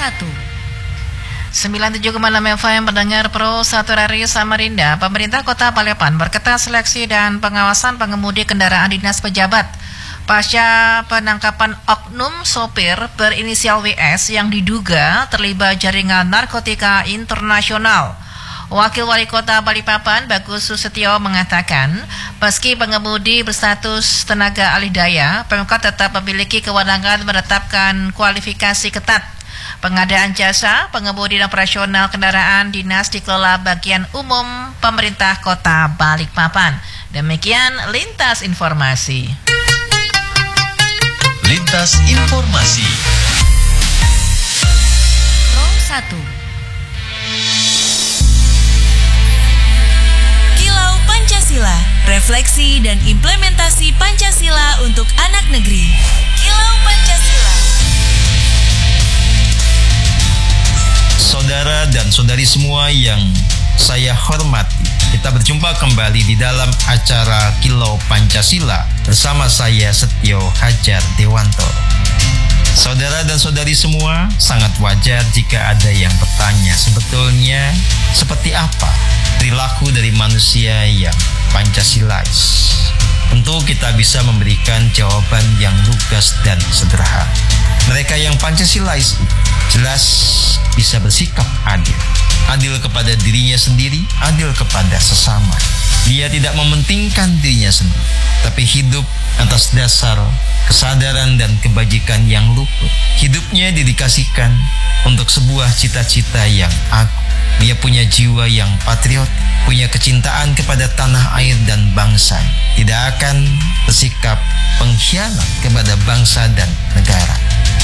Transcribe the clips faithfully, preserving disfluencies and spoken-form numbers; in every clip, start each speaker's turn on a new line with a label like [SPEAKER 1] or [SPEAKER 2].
[SPEAKER 1] satu. sembilan puluh tujuh koma enam F M pendengar Pro satu Radio Samarinda. Pemerintah Kota Balikpapan berketat seleksi dan pengawasan pengemudi kendaraan dinas pejabat pasca penangkapan oknum sopir berinisial W S yang diduga terlibat jaringan narkotika internasional. Wakil Wali Kota Balikpapan Bagus Susetio mengatakan, meski pengemudi berstatus tenaga alih daya, Pemkot tetap memiliki kewenangan menetapkan kualifikasi ketat. Pengadaan jasa pengemudi operasional kendaraan dinas dikelola bagian umum pemerintah Kota Balikpapan. Demikian lintas informasi.
[SPEAKER 2] Lintas informasi.
[SPEAKER 1] Pro satu.
[SPEAKER 3] Kilau Pancasila, refleksi dan implementasi Pancasila untuk anak negeri. Kilau Pancasila.
[SPEAKER 4] Saudara dan saudari semua yang saya hormati, kita berjumpa kembali di dalam acara Kilau Pancasila bersama saya Setio Hajar Dewanto. Saudara dan saudari semua, sangat wajar jika ada yang bertanya, sebetulnya seperti apa perilaku dari manusia yang Pancasilais? Tentu kita bisa memberikan jawaban yang lugas dan sederhana. Mereka yang Pancasilais jelas bisa bersikap adil. Adil kepada dirinya sendiri, adil kepada sesama. Dia tidak mementingkan dirinya sendiri, tapi hidup atas dasar kesadaran dan kebajikan yang luput. Hidupnya didedikasikan untuk sebuah cita-cita yang agung. Dia punya jiwa yang patriotik, punya kecintaan kepada tanah air dan bangsa. Tidak akan bersikap pengkhianat kepada bangsa dan negara.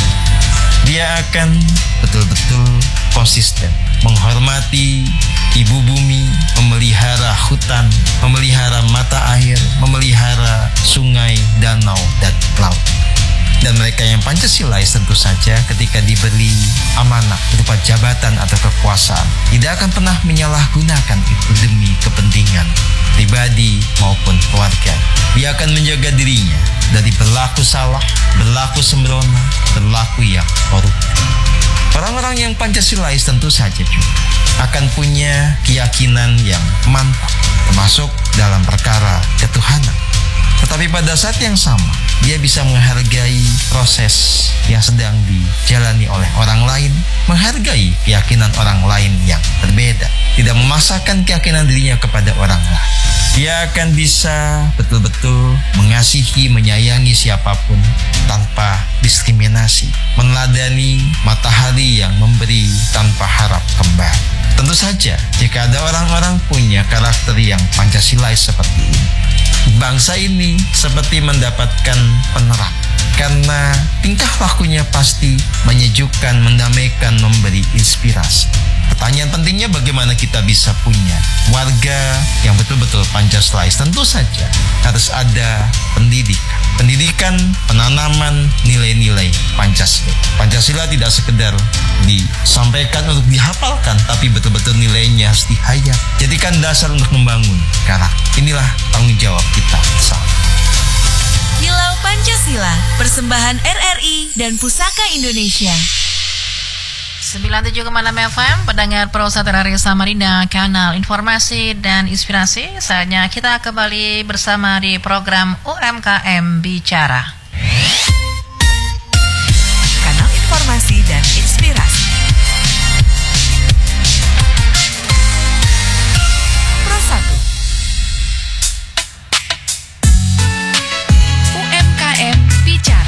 [SPEAKER 4] Dia akan betul-betul konsisten menghormati ibu bumi, memelihara hutan, memelihara mata air, memelihara sungai, danau, dan laut. Dan mereka yang Pancasilais tentu saja ketika diberi amanah berupa jabatan atau kekuasaan tidak akan pernah menyalahgunakan itu demi kepentingan pribadi maupun keluarga. Dia akan menjaga dirinya dari berlaku salah, berlaku sembrono, berlaku yang korupsi. Orang-orang yang Pancasilais tentu saja juga akan punya keyakinan yang mantap, termasuk dalam perkara ketuhanan. Tetapi pada saat yang sama, dia bisa menghargai proses yang sedang dijalani oleh orang lain, menghargai keyakinan orang lain yang berbeda, tidak memaksakan keyakinan dirinya kepada orang lain. Dia akan bisa betul-betul mengasihi, menyayangi siapapun tanpa diskriminasi, meneladani matahari yang memberi tanpa harap kembali. Tentu saja, jika ada orang-orang punya karakter yang Pancasilais seperti ini, bangsa ini seperti mendapatkan penerang, karena tingkah lakunya pasti menyejukkan, mendamaikan, memberi inspirasi. Pertanyaan pentingnya, bagaimana kita bisa punya warga yang betul-betul Pancasilais? Tentu saja harus ada pendidikan. Pendidikan, penanaman nilai-nilai Pancasila. Pancasila tidak sekedar disampaikan untuk dihafalkan, tapi betul-betul nilainya harus dihayat. Jadikan dasar untuk membangun karakter. Inilah tanggung jawab kita bersama.
[SPEAKER 3] Kilau Pancasila, persembahan R R I dan Pusaka Indonesia.
[SPEAKER 1] sembilan puluh tujuh koma enam F M, pendengar Pro satu Radio Samarinda, kanal informasi dan inspirasi. Saatnya kita kembali bersama di program U M K M Bicara.
[SPEAKER 3] Kanal informasi dan inspirasi. Pro satu.
[SPEAKER 1] U M K M Bicara.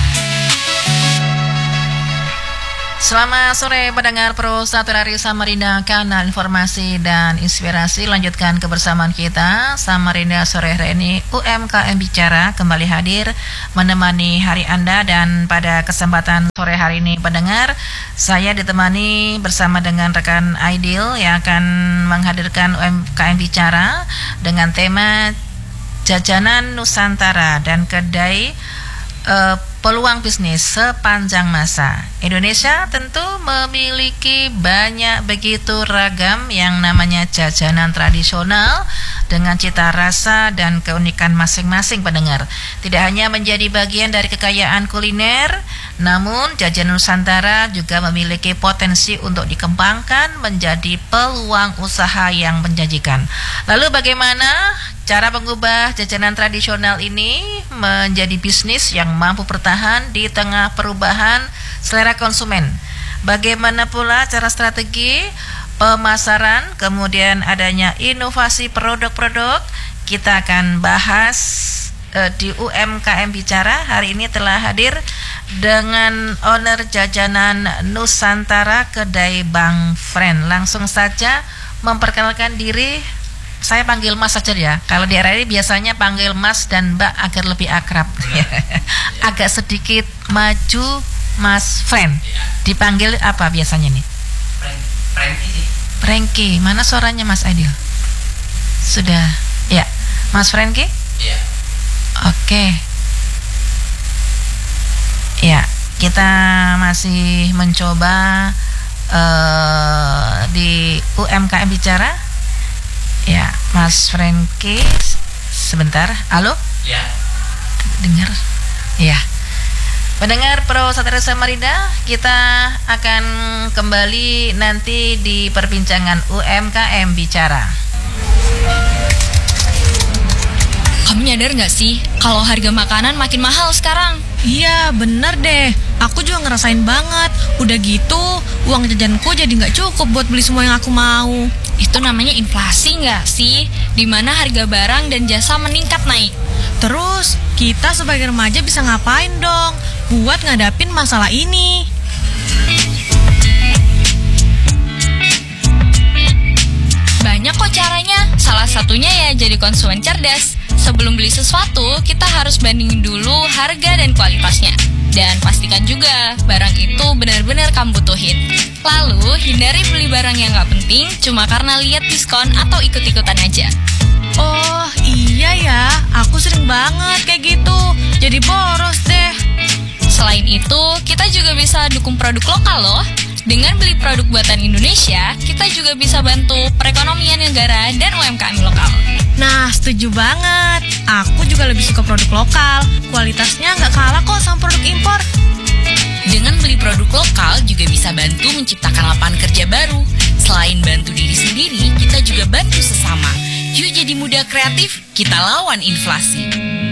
[SPEAKER 1] Selamat sore pendengar Pro satu Radio Samarinda, kanal informasi dan inspirasi. Lanjutkan kebersamaan kita Samarinda sore hari ini. U M K M Bicara kembali hadir menemani hari Anda, dan pada kesempatan sore hari ini pendengar, saya ditemani bersama dengan rekan Aidil yang akan menghadirkan U M K M Bicara dengan tema Jajanan Nusantara dan Kedai uh, Peluang bisnis sepanjang masa. Indonesia tentu memiliki banyak begitu ragam yang namanya jajanan tradisional dengan cita rasa dan keunikan masing-masing pendengar. Tidak hanya menjadi bagian dari kekayaan kuliner, namun jajanan Nusantara juga memiliki potensi untuk dikembangkan menjadi peluang usaha yang menjanjikan. Lalu bagaimana cara mengubah jajanan tradisional ini menjadi bisnis yang mampu bertahan di tengah perubahan selera konsumen? Bagaimana pula cara strategi pemasaran, kemudian adanya inovasi produk-produk? Kita akan bahas uh, di U M K M Bicara. Hari ini telah hadir dengan owner jajanan Nusantara, Kedai Bang Fren. Langsung saja memperkenalkan diri. Saya panggil Mas saja ya. Kalau di R R I biasanya panggil Mas dan Mbak agar lebih akrab. Agak sedikit maju, Mas Fren. Dipanggil apa biasanya nih?
[SPEAKER 5] Franky sih.
[SPEAKER 1] Franky. Mana suaranya Mas Aidil? Sudah. Ya, Mas Franky?
[SPEAKER 5] Iya.
[SPEAKER 1] Oke. Ya, kita masih mencoba uh, di U M K M Bicara. Ya, Mas Franky, sebentar. Halo?
[SPEAKER 5] Iya.
[SPEAKER 1] Dengar? Ya. Pendengar Pro Satria Samarinda, kita akan kembali nanti di perbincangan U M K M Bicara.
[SPEAKER 6] Kamu nyadar gak sih kalau harga makanan makin mahal sekarang?
[SPEAKER 7] Iya bener deh, aku juga ngerasain banget. Udah gitu uang jajanku jadi gak cukup buat beli semua yang aku mau.
[SPEAKER 6] Itu namanya inflasi gak sih? Dimana harga barang dan jasa meningkat naik.
[SPEAKER 7] Terus kita sebagai remaja bisa ngapain dong buat ngadapin masalah ini?
[SPEAKER 6] Banyak kok caranya. Salah satunya ya jadi konsumen cerdas. Sebelum beli sesuatu, kita harus bandingin dulu harga dan kualitasnya. Dan pastikan juga barang itu benar-benar kamu butuhin. Lalu, hindari beli barang yang gak penting cuma karena lihat diskon atau ikut-ikutan aja.
[SPEAKER 7] Oh iya ya, aku sering banget kayak gitu. Jadi boros deh.
[SPEAKER 6] Selain itu, kita juga bisa dukung produk lokal loh. Dengan beli produk buatan Indonesia, kita juga bisa bantu perekonomian negara dan U M K M lokal.
[SPEAKER 7] Nah, setuju banget. Aku juga lebih suka produk lokal. Kualitasnya nggak kalah kok sama produk impor.
[SPEAKER 3] Dengan beli produk lokal juga bisa bantu menciptakan lapangan kerja baru. Selain bantu diri sendiri, kita juga bantu sesama. Yuk jadi muda kreatif, kita lawan inflasi.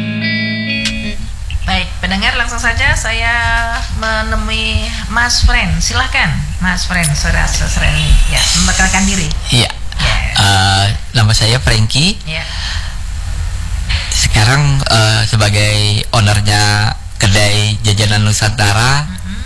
[SPEAKER 1] Baik, pendengar, langsung saja saya menemui Mas Fren. Silakan, Mas Fren, saudara-saudara ini. Ya, memperkenalkan diri.
[SPEAKER 5] Iya.
[SPEAKER 1] Yes.
[SPEAKER 5] Uh, nama saya Franky.
[SPEAKER 1] Ya.
[SPEAKER 5] Sekarang uh, sebagai ownernya Kedai Jajanan Nusantara.
[SPEAKER 1] Mm-hmm.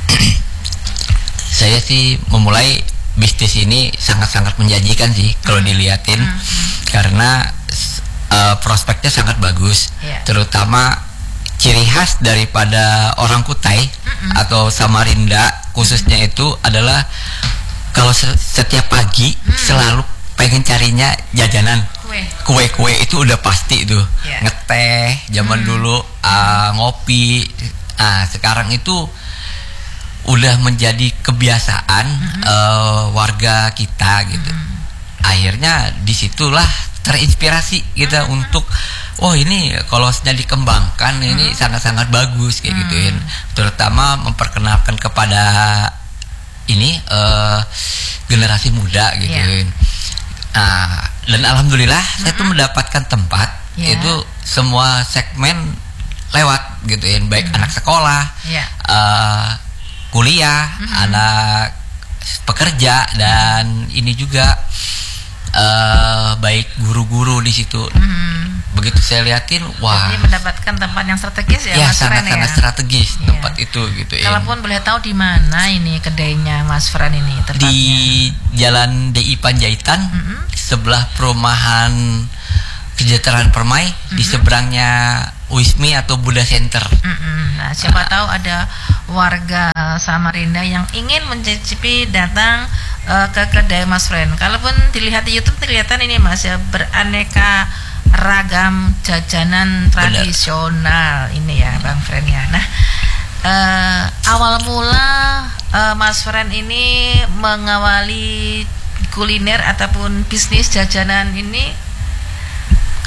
[SPEAKER 5] Saya sih memulai bisnis ini sangat-sangat menjanjikan sih kalau dilihatin.
[SPEAKER 1] Mm-hmm.
[SPEAKER 5] Karena uh, prospeknya sangat bagus.
[SPEAKER 1] Yeah.
[SPEAKER 5] Terutama ciri khas daripada orang Kutai
[SPEAKER 1] Mm-mm.
[SPEAKER 5] atau Samarinda khususnya itu adalah kalau se- setiap pagi
[SPEAKER 1] Mm.
[SPEAKER 5] selalu pengen carinya jajanan
[SPEAKER 1] Kue.
[SPEAKER 5] kue-kue itu udah pasti tuh.
[SPEAKER 1] Yeah.
[SPEAKER 5] Ngeteh zaman
[SPEAKER 1] Mm.
[SPEAKER 5] dulu, uh, ngopi. Ah, sekarang itu udah menjadi kebiasaan
[SPEAKER 1] Mm-hmm.
[SPEAKER 5] uh, warga kita gitu.
[SPEAKER 1] Mm.
[SPEAKER 5] Akhirnya disitulah terinspirasi kita
[SPEAKER 1] Mm-hmm.
[SPEAKER 5] untuk oh ini kalau sudah dikembangkan ini
[SPEAKER 1] Hmm.
[SPEAKER 5] sangat-sangat bagus kayak
[SPEAKER 1] Hmm.
[SPEAKER 5] gituin. Terutama memperkenalkan kepada ini uh, generasi muda gituin. Nah, dan alhamdulillah saya tuh mendapatkan tempat
[SPEAKER 1] Yeah.
[SPEAKER 5] itu semua segmen lewat gituin, baik
[SPEAKER 1] Hmm.
[SPEAKER 5] anak sekolah,
[SPEAKER 1] Yeah.
[SPEAKER 5] uh, kuliah,
[SPEAKER 1] Hmm.
[SPEAKER 5] anak pekerja dan ini juga uh, baik guru-guru di situ.
[SPEAKER 1] Hmm.
[SPEAKER 5] Begitu saya liatin, wah,
[SPEAKER 1] Jadi mendapatkan tempat yang strategis ya,
[SPEAKER 5] ya
[SPEAKER 1] Mas Fren
[SPEAKER 5] sangat-sangat
[SPEAKER 1] ya.
[SPEAKER 5] strategis
[SPEAKER 1] Iya.
[SPEAKER 5] tempat itu gitu ya.
[SPEAKER 1] Kalaupun boleh tahu di mana ini kedainya Mas Fren ini tepatnya?
[SPEAKER 5] Di Jalan D I Panjaitan,
[SPEAKER 1] Mm-mm.
[SPEAKER 5] sebelah perumahan Kesejahteraan Permai, di seberangnya Wismi atau Buddha Center.
[SPEAKER 1] Mm-mm. Nah, siapa tahu ada warga Samarinda yang ingin mencicipi datang uh, ke kedai Mas Fren. Kalaupun dilihat di YouTube kelihatan ini Mas ya, beraneka ragam jajanan
[SPEAKER 5] Benar.
[SPEAKER 1] tradisional ini ya Bang Fren ya. Nah, uh, awal mula uh, Mas Fren ini mengawali kuliner ataupun bisnis jajanan ini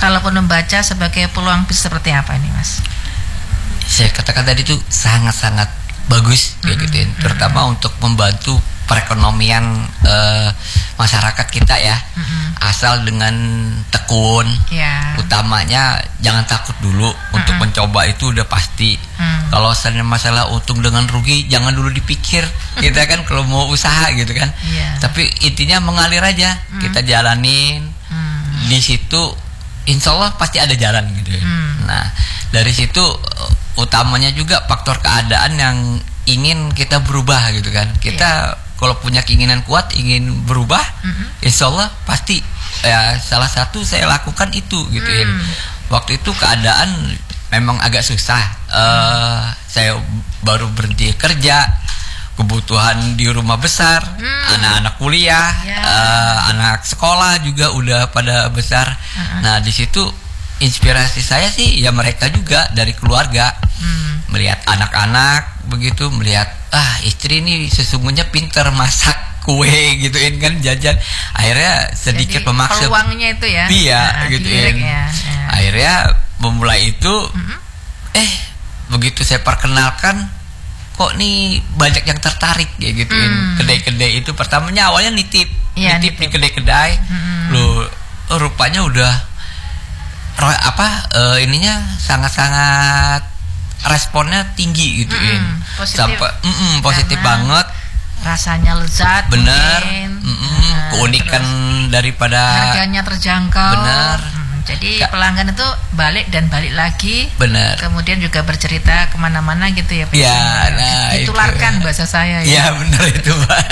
[SPEAKER 1] kalaupun membaca sebagai peluang bisnis seperti apa ini, Mas?
[SPEAKER 5] Saya katakan tadi itu sangat-sangat bagus kayak
[SPEAKER 1] Mm-mm.
[SPEAKER 5] gituin, terutama
[SPEAKER 1] Mm-mm.
[SPEAKER 5] untuk membantu perekonomian eh, masyarakat kita ya.
[SPEAKER 1] Mm-mm.
[SPEAKER 5] Asal dengan tekun,
[SPEAKER 1] Ya.
[SPEAKER 5] utamanya jangan takut dulu untuk
[SPEAKER 1] Mm-mm.
[SPEAKER 5] mencoba, itu udah pasti.
[SPEAKER 1] Mm.
[SPEAKER 5] Kalau misalnya masalah untung dengan rugi, jangan dulu dipikir kita kan kalau mau usaha gitu kan.
[SPEAKER 1] Iya.
[SPEAKER 5] Tapi intinya mengalir aja,
[SPEAKER 1] Mm.
[SPEAKER 5] kita jalanin.
[SPEAKER 1] Mm.
[SPEAKER 5] Di situ insya Allah pasti ada jalan gitu ya.
[SPEAKER 1] Hmm.
[SPEAKER 5] Nah dari situ uh, utamanya juga faktor keadaan yang ingin kita berubah gitu kan. Kita kalau punya keinginan kuat ingin berubah,
[SPEAKER 1] Mhm.
[SPEAKER 5] insya Allah pasti ya salah satu saya lakukan itu gitu ya.
[SPEAKER 1] Hmm.
[SPEAKER 5] Waktu itu keadaan memang agak susah. Uh, saya baru berhenti kerja, kebutuhan di rumah besar,
[SPEAKER 1] Hmm.
[SPEAKER 5] anak-anak kuliah,
[SPEAKER 1] Ya.
[SPEAKER 5] uh, anak sekolah juga udah pada besar.
[SPEAKER 1] Uh-uh.
[SPEAKER 5] Nah di situ inspirasi saya sih ya mereka juga dari keluarga,
[SPEAKER 1] Hmm.
[SPEAKER 5] melihat anak-anak begitu, melihat ah istri ini sesungguhnya pinter masak kue gituin kan, jajan. Akhirnya sedikit
[SPEAKER 1] Jadi,
[SPEAKER 5] memaksa
[SPEAKER 1] peluangnya itu ya.
[SPEAKER 5] iya
[SPEAKER 1] Nah,
[SPEAKER 5] gituin.
[SPEAKER 1] dilirik ya, ya.
[SPEAKER 5] Akhirnya memulai itu,
[SPEAKER 1] Mhm.
[SPEAKER 5] eh begitu saya perkenalkan, kok nih banyak yang tertarik ya gituin.
[SPEAKER 1] Hmm.
[SPEAKER 5] Kedai-kedai itu pertamanya awalnya nitip,
[SPEAKER 1] Iya,
[SPEAKER 5] nitip,
[SPEAKER 1] nitip.
[SPEAKER 5] di kedai-kedai.
[SPEAKER 1] Hmm.
[SPEAKER 5] Loh, oh, rupanya udah ro- apa eh, ininya sangat-sangat responnya tinggi gituin.
[SPEAKER 1] Mm-mm, positif.
[SPEAKER 5] Sampai mm-mm, positif
[SPEAKER 1] Karena
[SPEAKER 5] banget.
[SPEAKER 1] Rasanya lezat.
[SPEAKER 5] Bener.
[SPEAKER 1] mungkin.
[SPEAKER 5] Mm-mm,
[SPEAKER 1] Nah,
[SPEAKER 5] keunikan
[SPEAKER 1] terus
[SPEAKER 5] daripada
[SPEAKER 1] harganya terjangkau.
[SPEAKER 5] Bener.
[SPEAKER 1] Hmm, jadi
[SPEAKER 5] Ka-
[SPEAKER 1] pelanggan itu balik dan balik lagi.
[SPEAKER 5] bener.
[SPEAKER 1] Kemudian juga bercerita kemana-mana gitu ya. Pak?
[SPEAKER 5] Ya, nah,
[SPEAKER 1] Ditularkan
[SPEAKER 5] itu.
[SPEAKER 1] bahasa saya
[SPEAKER 5] Iya
[SPEAKER 1] ya.
[SPEAKER 5] benar itu Pak.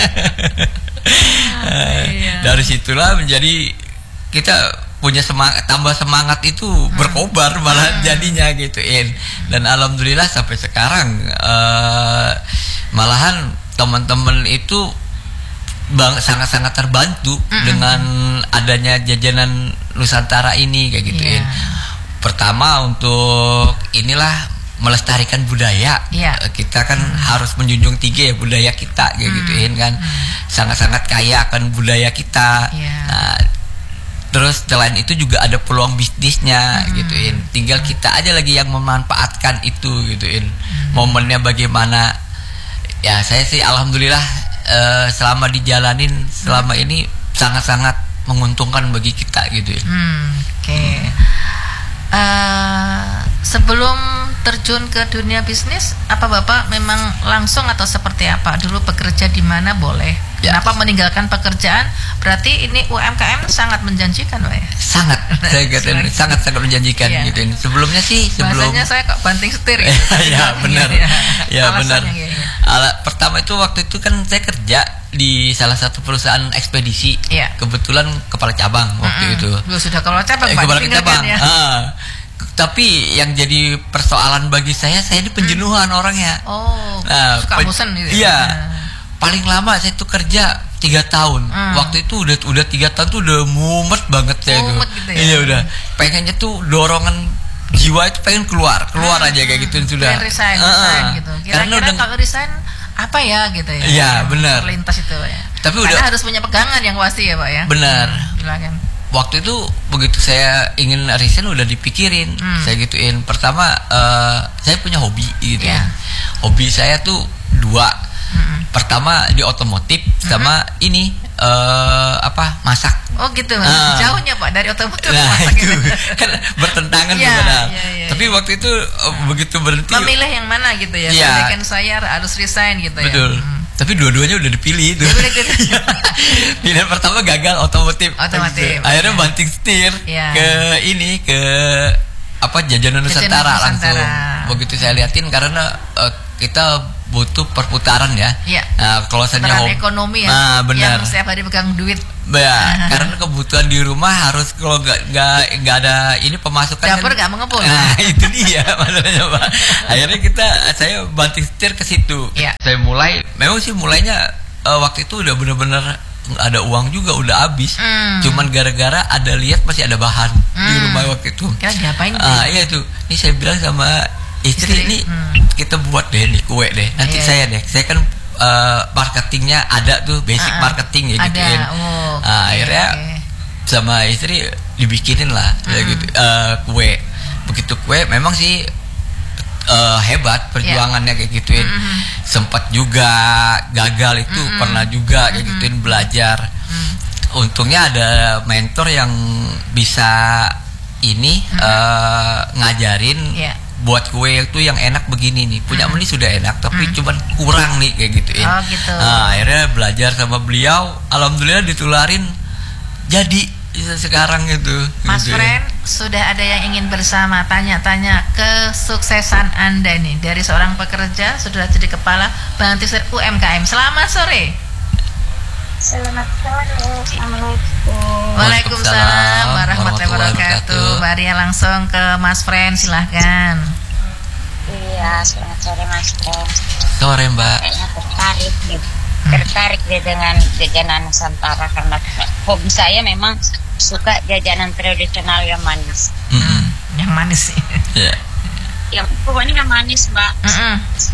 [SPEAKER 1] Iya.
[SPEAKER 5] Dari situlah menjadi kita punya semangat, tambah semangat itu berkobar malah jadinya gituin. Dan alhamdulillah sampai sekarang eh, malahan teman-teman itu bang sangat-sangat terbantu dengan adanya jajanan Nusantara ini kayak gituin.
[SPEAKER 1] Iya.
[SPEAKER 5] Pertama untuk inilah melestarikan budaya.
[SPEAKER 1] Iya.
[SPEAKER 5] Eh, kita kan harus menjunjung tinggi ya budaya kita kayak gituin kan. Sangat-sangat kaya akan budaya kita.
[SPEAKER 1] Iya.
[SPEAKER 5] Nah, terus selain itu juga ada peluang bisnisnya gituin. Tinggal kita aja lagi yang memanfaatkan itu gituin. Momennya bagaimana? Ya saya sih alhamdulillah eh, selama dijalanin selama ini sangat-sangat menguntungkan bagi kita gituin.
[SPEAKER 1] Hmm, Oke. Eh, sebelum terjun ke dunia bisnis, apa Bapak memang langsung atau seperti apa? Dulu bekerja di mana boleh?
[SPEAKER 5] Ya.
[SPEAKER 1] Kenapa meninggalkan pekerjaan? Berarti ini U M K M sangat menjanjikan, Pak ya?
[SPEAKER 5] Sangat saya katakan sangat-sangat menjanjikan
[SPEAKER 1] Iya.
[SPEAKER 5] gituin. Sebelumnya sih sebelum
[SPEAKER 1] Bahasanya saya kok banting setir gitu.
[SPEAKER 5] ya benar.
[SPEAKER 1] Iya.
[SPEAKER 5] Ya benar.
[SPEAKER 1] Alasannya gitu.
[SPEAKER 5] Ala, pertama itu waktu itu kan saya kerja di salah satu perusahaan ekspedisi.
[SPEAKER 1] Iya.
[SPEAKER 5] Kebetulan kepala cabang waktu
[SPEAKER 1] Mm-mm.
[SPEAKER 5] itu.
[SPEAKER 1] Lu sudah kalau cabang
[SPEAKER 5] Eh,
[SPEAKER 1] Pak,
[SPEAKER 5] kepala
[SPEAKER 1] ditinggalkan
[SPEAKER 5] cabang.
[SPEAKER 1] ya.
[SPEAKER 5] Ah. K- Tapi yang jadi persoalan bagi saya, saya ini penjenuhan orangnya.
[SPEAKER 1] Oh,
[SPEAKER 5] Nah,
[SPEAKER 1] suka
[SPEAKER 5] pen-
[SPEAKER 1] bosan gitu.
[SPEAKER 5] Iya.
[SPEAKER 1] Nah.
[SPEAKER 5] Paling lama saya tuh kerja tiga tahun.
[SPEAKER 1] Hmm.
[SPEAKER 5] Waktu itu udah udah tiga tahun tuh udah mumet banget saya tuh.
[SPEAKER 1] Mumet gitu ya?
[SPEAKER 5] Iya udah. Pengennya tuh dorongan jiwa itu pengen keluar, keluar aja kayak gitu sudah.
[SPEAKER 1] Pengen resign,
[SPEAKER 5] Ah,
[SPEAKER 1] resign
[SPEAKER 5] ah.
[SPEAKER 1] gitu.
[SPEAKER 5] Karena
[SPEAKER 1] Kira-kira
[SPEAKER 5] udah
[SPEAKER 1] kalau resign apa ya gitu ya?
[SPEAKER 5] Iya, benar.
[SPEAKER 1] Terlintas itu ya.
[SPEAKER 5] Tapi
[SPEAKER 1] Karena
[SPEAKER 5] udah-
[SPEAKER 1] harus punya pegangan yang pasti ya Pak ya.
[SPEAKER 5] Benar.
[SPEAKER 1] Hmm, silakan.
[SPEAKER 5] Waktu itu begitu saya ingin resign udah dipikirin.
[SPEAKER 1] Hmm.
[SPEAKER 5] Saya gituin. Pertama eh, saya punya hobi gitu
[SPEAKER 1] Iya.
[SPEAKER 5] ya. Hobi saya tuh dua.
[SPEAKER 1] Mm-mm.
[SPEAKER 5] Pertama di otomotif sama ini eh apa masak.
[SPEAKER 1] Oh gitu.
[SPEAKER 5] Ah.
[SPEAKER 1] Jauhnya Pak dari otomotif ke
[SPEAKER 5] Nah
[SPEAKER 1] masak
[SPEAKER 5] itu
[SPEAKER 1] gitu.
[SPEAKER 5] kan bertentangan
[SPEAKER 1] Iya,
[SPEAKER 5] sebenarnya.
[SPEAKER 1] iya, iya,
[SPEAKER 5] Tapi waktu itu eh, begitu berhenti.
[SPEAKER 1] Memilih yang mana gitu ya.
[SPEAKER 5] Iya.
[SPEAKER 1] Sedangkan saya harus resign gitu ya.
[SPEAKER 5] Betul.
[SPEAKER 1] Hmm.
[SPEAKER 5] Tapi dua-duanya udah dipilih itu.
[SPEAKER 1] Ya udah gitu.
[SPEAKER 5] Pilihan pertama gagal otomotif.
[SPEAKER 1] Otomotif.
[SPEAKER 5] Akhirnya banting setir
[SPEAKER 1] Iya.
[SPEAKER 5] ke ini ke apa jajanan Nusantara,
[SPEAKER 1] Nusantara.
[SPEAKER 5] langsung. Begitu saya liatin karena eh, kita butuh perputaran ya.
[SPEAKER 1] Iya.
[SPEAKER 5] Nah, kalau saya
[SPEAKER 1] Peran ekonomi ya.
[SPEAKER 5] Nah, benar.
[SPEAKER 1] Yang setiap hari pegang duit.
[SPEAKER 5] Ya, karena kebutuhan di rumah harus kalau nggak nggak nggak ada ini pemasukan
[SPEAKER 1] Dapur
[SPEAKER 5] kan-
[SPEAKER 1] nggak mengepul.
[SPEAKER 5] Nah itu dia masalahnya Pak. Akhirnya kita saya banting setir ke situ.
[SPEAKER 1] Iya.
[SPEAKER 5] Saya mulai, memang sih mulainya eh, waktu itu udah bener-bener nggak ada uang juga udah habis.
[SPEAKER 1] Hmm.
[SPEAKER 5] Cuman gara-gara ada lihat masih ada bahan di
[SPEAKER 1] Hmm.
[SPEAKER 5] rumah waktu itu.
[SPEAKER 1] Kira diapain tuh?
[SPEAKER 5] Ah iya itu. Ini saya bilang sama istri,
[SPEAKER 1] Istri,
[SPEAKER 5] ini
[SPEAKER 1] hmm.
[SPEAKER 5] kita buat deh nih kue deh. Nanti
[SPEAKER 1] Iya.
[SPEAKER 5] saya deh. Saya kan eh, marketingnya ada tuh basic
[SPEAKER 1] Ah, ah.
[SPEAKER 5] marketing ya
[SPEAKER 1] Ada.
[SPEAKER 5] gituin.
[SPEAKER 1] Oh,
[SPEAKER 5] Ah,
[SPEAKER 1] oke,
[SPEAKER 5] akhirnya
[SPEAKER 1] oke.
[SPEAKER 5] sama istri dibikinin lah ya gitu uh, kue. Begitu kue memang sih uh, hebat perjuangannya kayak gituin. Mm-hmm. Sempat juga gagal itu, mm-hmm. pernah juga kayak gituin, mm-hmm. belajar. Mm-hmm. Untungnya ada mentor yang bisa ini mm-hmm. uh, ngajarin. Yeah. Buat kue itu yang enak begini nih, punya hmm. ini sudah enak tapi hmm. cuman kurang nih kayak gitu ya.
[SPEAKER 1] Oh gitu.
[SPEAKER 5] Nah, akhirnya belajar sama beliau, alhamdulillah ditularin jadi sekarang itu.
[SPEAKER 1] Mas
[SPEAKER 5] gitu
[SPEAKER 1] Friend,
[SPEAKER 5] ya.
[SPEAKER 1] Sudah ada yang ingin bersama tanya-tanya kesuksesan Anda nih dari seorang pekerja sudah jadi kepala Bantisir U M K M. Selamat sore.
[SPEAKER 8] Selamat sore. Assalamualaikum.
[SPEAKER 1] Waalaikumsalam warahmatullahi wabarakatuh. Maria langsung ke Mas Friend, silahkan.
[SPEAKER 8] Iya, selamat sore Mas Friend.
[SPEAKER 5] Sore Mbak.
[SPEAKER 8] Kayaknya tertarik deh, tertarik deh dengan jajanan Nusantara karena hobi saya memang suka jajanan tradisional yang manis.
[SPEAKER 5] Mm-hmm.
[SPEAKER 1] Yang manis sih.
[SPEAKER 5] Yeah.
[SPEAKER 8] Yang pokoknya yang manis Mbak.
[SPEAKER 1] Mm-hmm.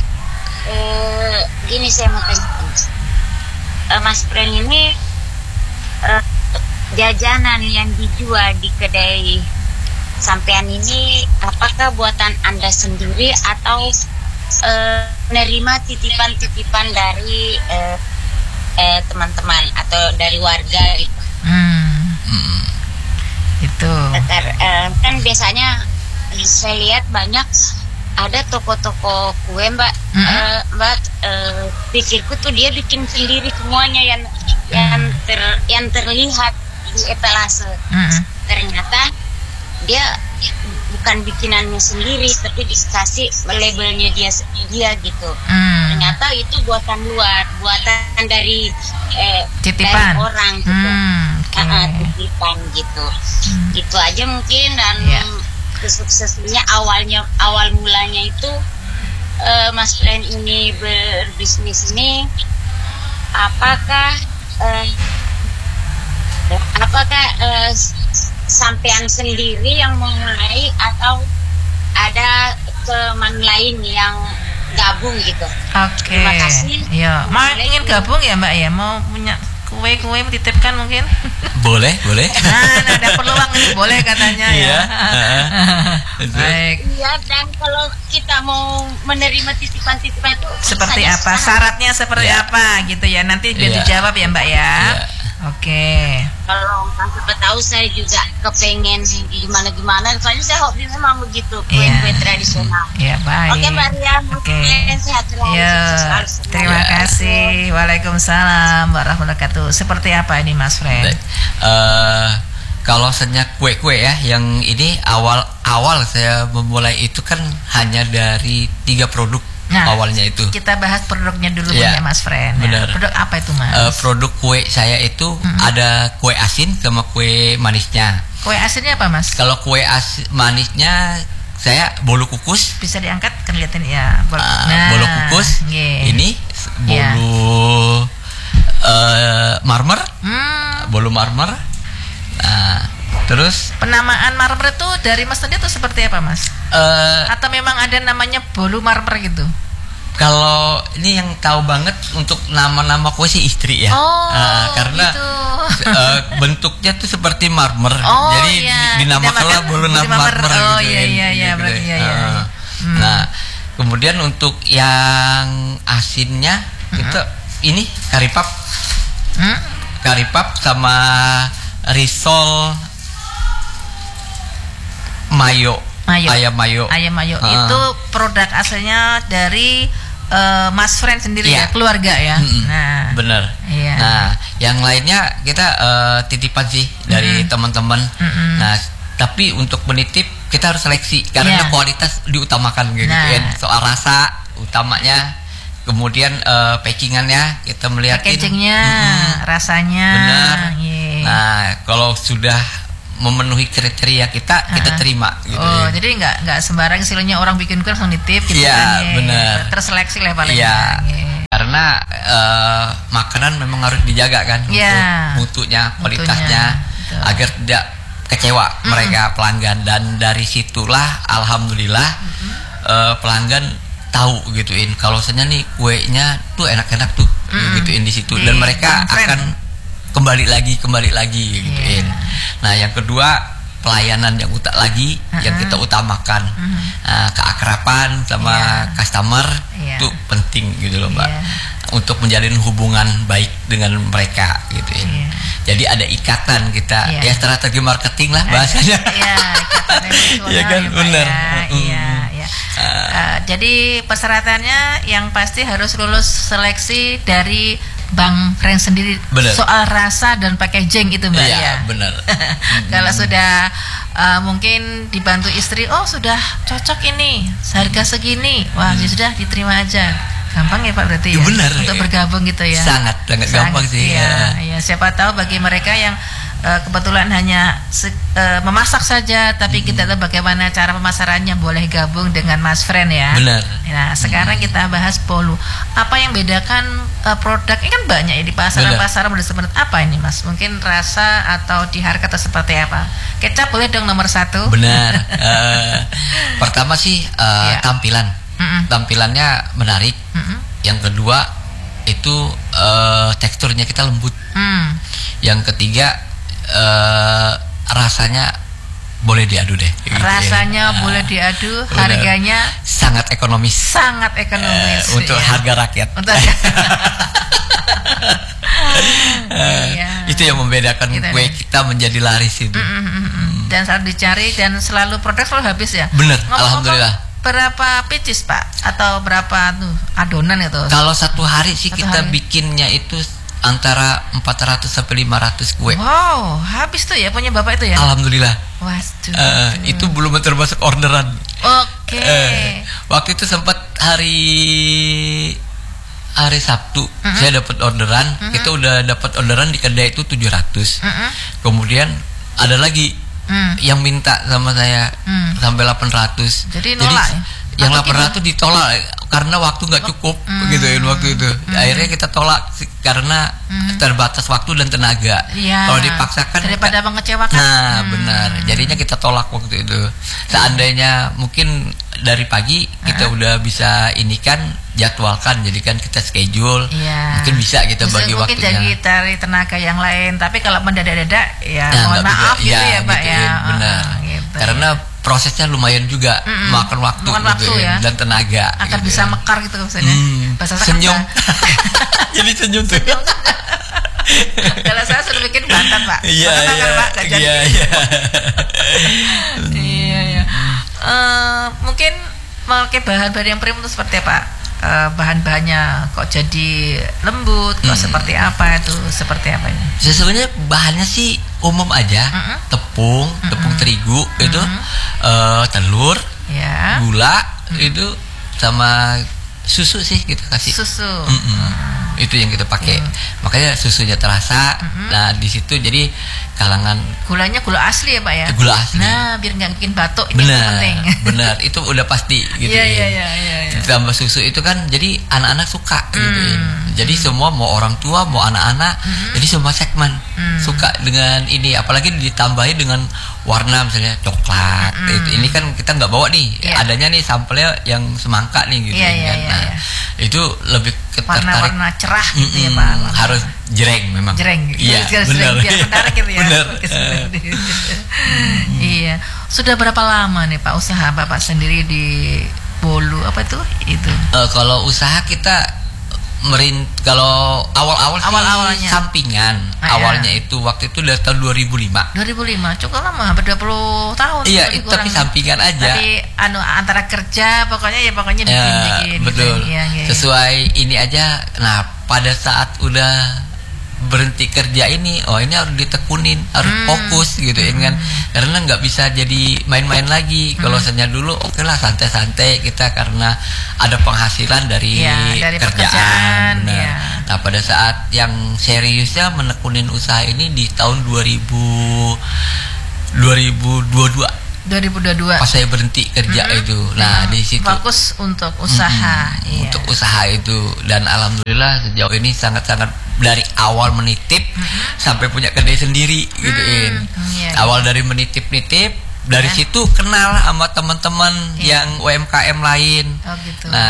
[SPEAKER 8] Eh, gini saya mau tanya. Uh, Mas Friend ini uh, jajanan yang dijual di kedai sampean ini apakah buatan Anda sendiri atau uh, menerima titipan-titipan dari uh, uh, teman-teman atau dari warga gitu?
[SPEAKER 1] Hmm. Hmm. Itu.
[SPEAKER 8] Uh, kan biasanya saya lihat banyak ada toko-toko kue Mbak, mm-hmm. uh, Mbak uh, pikirku tuh dia bikin sendiri semuanya yang mm. yang ter yang terlihat di etalase. Mm-hmm. Ternyata dia bukan bikinannya sendiri tapi dikasih labelnya dia dia gitu. Mm. Ternyata itu buatan luar, buatan dari eh, dari orang gitu, mm, okay. uh, titipan gitu. Mm. Gitu aja mungkin dan. Yeah. Kesuksesnya awalnya awal mulanya itu uh, Mas Friend ini berbisnis ini apakah uh, apakah uh, sampean sendiri yang memulai atau ada teman lain yang gabung gitu?
[SPEAKER 1] Oke. Okay. Terima kasih. Ya, mau ingin gabung ya Mbak ya, mau punya kue-kue dititipkan mungkin?
[SPEAKER 5] Boleh, boleh.
[SPEAKER 1] Nah, ada peluang ini boleh katanya ya.
[SPEAKER 8] Baik. Iya, dan kalau kita mau menerima titipan-titipan itu
[SPEAKER 1] seperti apa? Syaratnya seperti ya. apa gitu ya? Nanti biar ya. dijawab ya Mbak ya. ya. Oke.
[SPEAKER 8] Kalau sampai tahu saya juga kepengen gimana-gimana, soalnya saya hobi memang begitu kue-kue ya. tradisional.
[SPEAKER 1] Ya baik.
[SPEAKER 8] Oke Mbak Rian,
[SPEAKER 1] oke.
[SPEAKER 8] Sehat selalu.
[SPEAKER 1] Ya, terima ya. kasih. Waalaikumsalam warahmatullahi wabarakatuh. Seperti apa ini Mas Friend?
[SPEAKER 5] Uh, kalau senyak kue-kue ya, yang ini awal-awal saya memulai itu kan hanya dari tiga produk. Nah, awalnya itu
[SPEAKER 1] kita bahas produknya dulu
[SPEAKER 5] ya,
[SPEAKER 1] ya Mas Friend.
[SPEAKER 5] Benar.
[SPEAKER 1] Ya, produk apa itu Mas?
[SPEAKER 5] Uh, produk kue saya itu mm-hmm. ada kue asin sama kue manisnya.
[SPEAKER 1] Kue asinnya apa Mas?
[SPEAKER 5] Kalau kue asin manisnya saya bolu kukus.
[SPEAKER 1] Bisa diangkat kan lihatin ya. Bolu,
[SPEAKER 5] uh, nah, bolu kukus. Yeah. Ini bolu yeah. uh, marmer. Mm. Bolu marmer. Nah, terus
[SPEAKER 1] penamaan marmer itu dari Mas tadi itu seperti apa Mas? Uh, Atau memang ada namanya bolu marmer gitu?
[SPEAKER 5] Kalau ini yang tahu banget untuk nama-nama kue sih istri ya.
[SPEAKER 1] Oh,
[SPEAKER 5] uh, karena
[SPEAKER 1] gitu.
[SPEAKER 5] uh, bentuknya tuh seperti marmer.
[SPEAKER 1] Oh,
[SPEAKER 5] jadi
[SPEAKER 1] iya.
[SPEAKER 5] dinamakanlah bolu marmer.
[SPEAKER 1] Oh
[SPEAKER 5] gitu,
[SPEAKER 1] iya iya iya
[SPEAKER 5] gitu,
[SPEAKER 1] berarti iya. iya.
[SPEAKER 5] Uh, hmm. Nah, kemudian untuk yang asinnya hmm. itu ini karipap. Hmm? Karipap sama risol mayo.
[SPEAKER 1] Mayo.
[SPEAKER 5] Ayam mayo.
[SPEAKER 1] Ayam mayo uh. itu produk aslinya dari uh, Mas Friend sendiri yeah. ya, keluarga ya.
[SPEAKER 5] Mm-mm.
[SPEAKER 1] Nah,
[SPEAKER 5] bener.
[SPEAKER 1] Iya.
[SPEAKER 5] Nah, yang lainnya kita uh, titipan sih dari mm-hmm. teman-teman. Mm-hmm. Nah, tapi untuk menitip kita harus seleksi karena yeah. kualitas diutamakan gitu nah. kan. Soal rasa utamanya, kemudian uh, packingannya kita melihat
[SPEAKER 1] packagingnya, mm-hmm. rasanya.
[SPEAKER 5] Benar.
[SPEAKER 1] Yeah.
[SPEAKER 5] Nah, kalau sudah memenuhi kriteria kita, uh-huh. kita terima gitu.
[SPEAKER 1] Oh,
[SPEAKER 5] ya.
[SPEAKER 1] jadi nggak nggak sembarang istilahnya orang bikin kue langsung nitip gitu
[SPEAKER 5] ya,
[SPEAKER 1] kan. Iya,
[SPEAKER 5] benar.
[SPEAKER 1] Terseleksi lah paling.
[SPEAKER 5] Iya. Karena uh, makanan memang harus dijaga kan
[SPEAKER 1] ya.
[SPEAKER 5] untuk mutunya, kualitasnya mutunya. Agar tidak kecewa mm-hmm. mereka pelanggan, dan dari situlah alhamdulillah mm-hmm. uh, pelanggan tahu gituin kalau sebenarnya nih kuenya tuh enak-enak tuh mm-hmm. gituin di situ, dan mereka akan kembali lagi kembali lagi gituin.
[SPEAKER 1] Yeah.
[SPEAKER 5] Nah yang kedua pelayanan yang utak lagi uh-huh. yang kita utamakan, uh-huh. uh, keakraban sama yeah. customer
[SPEAKER 1] yeah.
[SPEAKER 5] itu penting gitu loh Mbak,
[SPEAKER 1] yeah.
[SPEAKER 5] untuk menjalin hubungan baik dengan mereka gitu ya.
[SPEAKER 1] Yeah.
[SPEAKER 5] Jadi ada ikatan kita,
[SPEAKER 1] yeah.
[SPEAKER 5] ya strategi marketing lah bahasanya.
[SPEAKER 1] Iya, ikatan emosional.
[SPEAKER 5] Iya kan,
[SPEAKER 1] ya,
[SPEAKER 5] benar.
[SPEAKER 1] Ya.
[SPEAKER 5] Mm.
[SPEAKER 1] Iya, iya. Uh, uh, jadi persyaratannya yang pasti harus lulus seleksi dari Bang Ren sendiri.
[SPEAKER 5] Bener.
[SPEAKER 1] Soal rasa dan packaging itu Mbak
[SPEAKER 5] iya,
[SPEAKER 1] ya.
[SPEAKER 5] Benar.
[SPEAKER 1] Kalau sudah uh, mungkin dibantu istri, oh sudah cocok ini, harga segini, wah hmm. sudah diterima aja. Gampang ya Pak berarti ya,
[SPEAKER 5] ya benar,
[SPEAKER 1] untuk bergabung gitu ya.
[SPEAKER 5] Sangat, sangat, sangat gampang sih.
[SPEAKER 1] Ya, ya. Ya, siapa tahu bagi mereka yang uh, kebetulan hanya se- uh, memasak saja, tapi hmm. kita tahu bagaimana cara pemasarannya, boleh gabung dengan Mas Fren ya.
[SPEAKER 5] Benar.
[SPEAKER 1] Nah sekarang hmm. kita bahas Polu. Apa yang bedakan uh, produk ini kan banyak ya di pasaran-pasaran udah seperti apa ini Mas? Mungkin rasa atau di harga atau seperti apa? Kecap boleh dong nomor satu.
[SPEAKER 5] Benar. uh, pertama sih uh, ya. tampilan. Mm-mm. Tampilannya menarik. Mm-mm. Yang kedua itu uh, teksturnya kita lembut. Mm. Yang ketiga uh, rasanya boleh diadu deh.
[SPEAKER 1] Rasanya
[SPEAKER 5] gitu ya.
[SPEAKER 1] boleh diadu,
[SPEAKER 5] uh,
[SPEAKER 1] harganya
[SPEAKER 5] sangat ekonomis.
[SPEAKER 1] Sangat ekonomis
[SPEAKER 5] uh, untuk
[SPEAKER 1] ya.
[SPEAKER 5] harga rakyat. Untuk uh, iya. Itu yang membedakan gitu, kue kita menjadi laris itu.
[SPEAKER 1] Mm, mm, mm, mm. Dan selalu dicari dan selalu produk selalu habis ya.
[SPEAKER 5] Bener,
[SPEAKER 1] ngomong-ngomong,
[SPEAKER 5] alhamdulillah.
[SPEAKER 1] Berapa pieces Pak? Atau berapa tuh adonan itu?
[SPEAKER 5] Kalau satu hari sih
[SPEAKER 1] satu
[SPEAKER 5] kita
[SPEAKER 1] hari.
[SPEAKER 5] bikinnya itu antara empat ratus sampai lima ratus kue.
[SPEAKER 1] Wow, habis tuh ya punya Bapak itu ya?
[SPEAKER 5] Alhamdulillah.
[SPEAKER 1] Waduh.
[SPEAKER 5] Uh, itu belum termasuk orderan.
[SPEAKER 1] Oke. Okay.
[SPEAKER 5] Uh, waktu itu sempat hari hari Sabtu uh-huh. saya dapat orderan. Uh-huh. Kita udah dapat orderan di kedai itu tujuh ratus. Uh-huh. Kemudian ada lagi Hmm. yang minta sama saya hmm. sampai delapan ratus.
[SPEAKER 1] Jadi nolak ya?
[SPEAKER 5] Yang delapan ratus ditolak karena waktu nggak cukup hmm. gitu ya waktu itu. Hmm. Akhirnya kita tolak karena hmm. terbatas waktu dan tenaga.
[SPEAKER 1] Ya,
[SPEAKER 5] kalau dipaksakan
[SPEAKER 1] daripada
[SPEAKER 5] kita,
[SPEAKER 1] mengecewakan.
[SPEAKER 5] Nah,
[SPEAKER 1] hmm.
[SPEAKER 5] benar. Jadinya kita tolak waktu itu. Seandainya mungkin dari pagi kita uh-huh. udah bisa ini kan jadwalkan, jadi kan kita schedule,
[SPEAKER 1] ya.
[SPEAKER 5] mungkin bisa kita
[SPEAKER 1] bisa
[SPEAKER 5] bagi
[SPEAKER 1] mungkin
[SPEAKER 5] waktunya.
[SPEAKER 1] Mungkin jadi cari tenaga yang lain, tapi kalau mendadak-dadak ya
[SPEAKER 5] nah,
[SPEAKER 1] mohon maaf
[SPEAKER 5] bisa,
[SPEAKER 1] gitu
[SPEAKER 5] ya,
[SPEAKER 1] ya Pak
[SPEAKER 5] gitu,
[SPEAKER 1] ya.
[SPEAKER 5] Benar.
[SPEAKER 1] Oh, gitu,
[SPEAKER 5] karena
[SPEAKER 1] ya.
[SPEAKER 5] prosesnya lumayan juga, mm-mm. makan waktu,
[SPEAKER 1] makan waktu
[SPEAKER 5] gitu,
[SPEAKER 1] ya.
[SPEAKER 5] dan tenaga.
[SPEAKER 1] Akan
[SPEAKER 5] gitu,
[SPEAKER 1] bisa
[SPEAKER 5] ya.
[SPEAKER 1] mekar gitu maksudnya.
[SPEAKER 5] Hmm,
[SPEAKER 1] Bahasa
[SPEAKER 5] senyum. Jadi senyum tuh.
[SPEAKER 1] Kalau saya sudah bikin bantan Pak.
[SPEAKER 5] Iya iya.
[SPEAKER 1] Pak,
[SPEAKER 5] Iya iya.
[SPEAKER 1] Iya iya. Uh, mungkin pakai bahan-bahan yang premium itu seperti apa? Uh, bahan-bahannya kok jadi lembut, kok hmm. seperti apa itu, seperti apa ini?
[SPEAKER 5] Sesungguhnya bahannya sih umum aja, uh-uh. tepung, uh-uh. tepung terigu uh-uh. itu, uh, telur,
[SPEAKER 1] ya.
[SPEAKER 5] gula uh-uh. itu sama susu sih kita kasih.
[SPEAKER 1] Susu.
[SPEAKER 5] Uh-uh. Uh-uh. Itu yang kita pakai, uh-uh. makanya susunya terasa. Uh-uh. Nah di situ jadi kalangan
[SPEAKER 1] gulanya gula asli ya Pak ya.
[SPEAKER 5] Gula asli.
[SPEAKER 1] Nah biar nggak bikin batuk. Ini
[SPEAKER 5] benar,
[SPEAKER 1] penting.
[SPEAKER 5] benar. Itu udah pasti gitu.
[SPEAKER 1] Iya
[SPEAKER 5] ya.
[SPEAKER 1] iya iya iya.
[SPEAKER 5] Ditambah susu itu kan jadi anak-anak suka.
[SPEAKER 1] Hmm.
[SPEAKER 5] Gitu ya. Jadi hmm. semua mau orang tua mau anak-anak, hmm. jadi semua segmen hmm. suka dengan ini. Apalagi ditambahi dengan warna misalnya coklat. Hmm. Itu, ini kan kita nggak bawa nih. Yeah. Adanya nih sampelnya yang semangka nih gitu.
[SPEAKER 1] Yeah,
[SPEAKER 5] kan.
[SPEAKER 1] yeah, yeah,
[SPEAKER 5] nah,
[SPEAKER 1] yeah.
[SPEAKER 5] itu lebih tertarik.
[SPEAKER 1] Warna-warna cerah gitu ya Pak. Warna.
[SPEAKER 5] Harus jreng memang.
[SPEAKER 1] Jreng.
[SPEAKER 5] Iya, benar.
[SPEAKER 1] Biar menarik gitu ya.
[SPEAKER 5] Benar.
[SPEAKER 1] Iya. Sudah berapa lama nih Pak usaha Bapak sendiri di Bolu apa itu? Itu.
[SPEAKER 5] Uh, kalau usaha kita merint kalau awal-awal
[SPEAKER 1] awal-awalnya
[SPEAKER 5] sampingan. Ah, awalnya ya. Itu waktu itu dari tahun dua ribu lima.
[SPEAKER 1] dua ribu lima cukup lama, hampir dua puluh tahun.
[SPEAKER 5] Iya, itu tapi sampingan aja.
[SPEAKER 1] Tapi anu antara kerja pokoknya ya pokoknya bikin-bikin.
[SPEAKER 5] Ya, betul.
[SPEAKER 1] Gitu. Ya, ya.
[SPEAKER 5] Sesuai ini aja. Nah, pada saat udah berhenti kerja ini, oh ini harus ditekunin, harus hmm. fokus gitu ya kan, karena nggak bisa jadi main-main lagi. Hmm. Kalau misalnya dulu oke okay lah santai-santai kita karena ada penghasilan dari,
[SPEAKER 1] ya, dari
[SPEAKER 5] kerjaan. Nah,
[SPEAKER 1] ya.
[SPEAKER 5] nah pada saat yang seriusnya menekunin usaha ini di tahun dua ribu dua ribu dua puluh dua.
[SPEAKER 1] dua ribu dua puluh dua
[SPEAKER 5] pas saya berhenti kerja mm-hmm. itu. Nah, di situ
[SPEAKER 1] fokus untuk usaha.
[SPEAKER 5] Mm-hmm.
[SPEAKER 1] Iya.
[SPEAKER 5] Untuk usaha itu, dan alhamdulillah sejauh ini sangat-sangat dari awal menitip mm-hmm. sampai punya kedai sendiri mm-hmm. gituin. Yeah. Awal dari menitip-nitip, dari yeah. situ kenal sama teman-teman yeah. yang U M K M lain.
[SPEAKER 1] Oh, gitu.
[SPEAKER 5] Nah,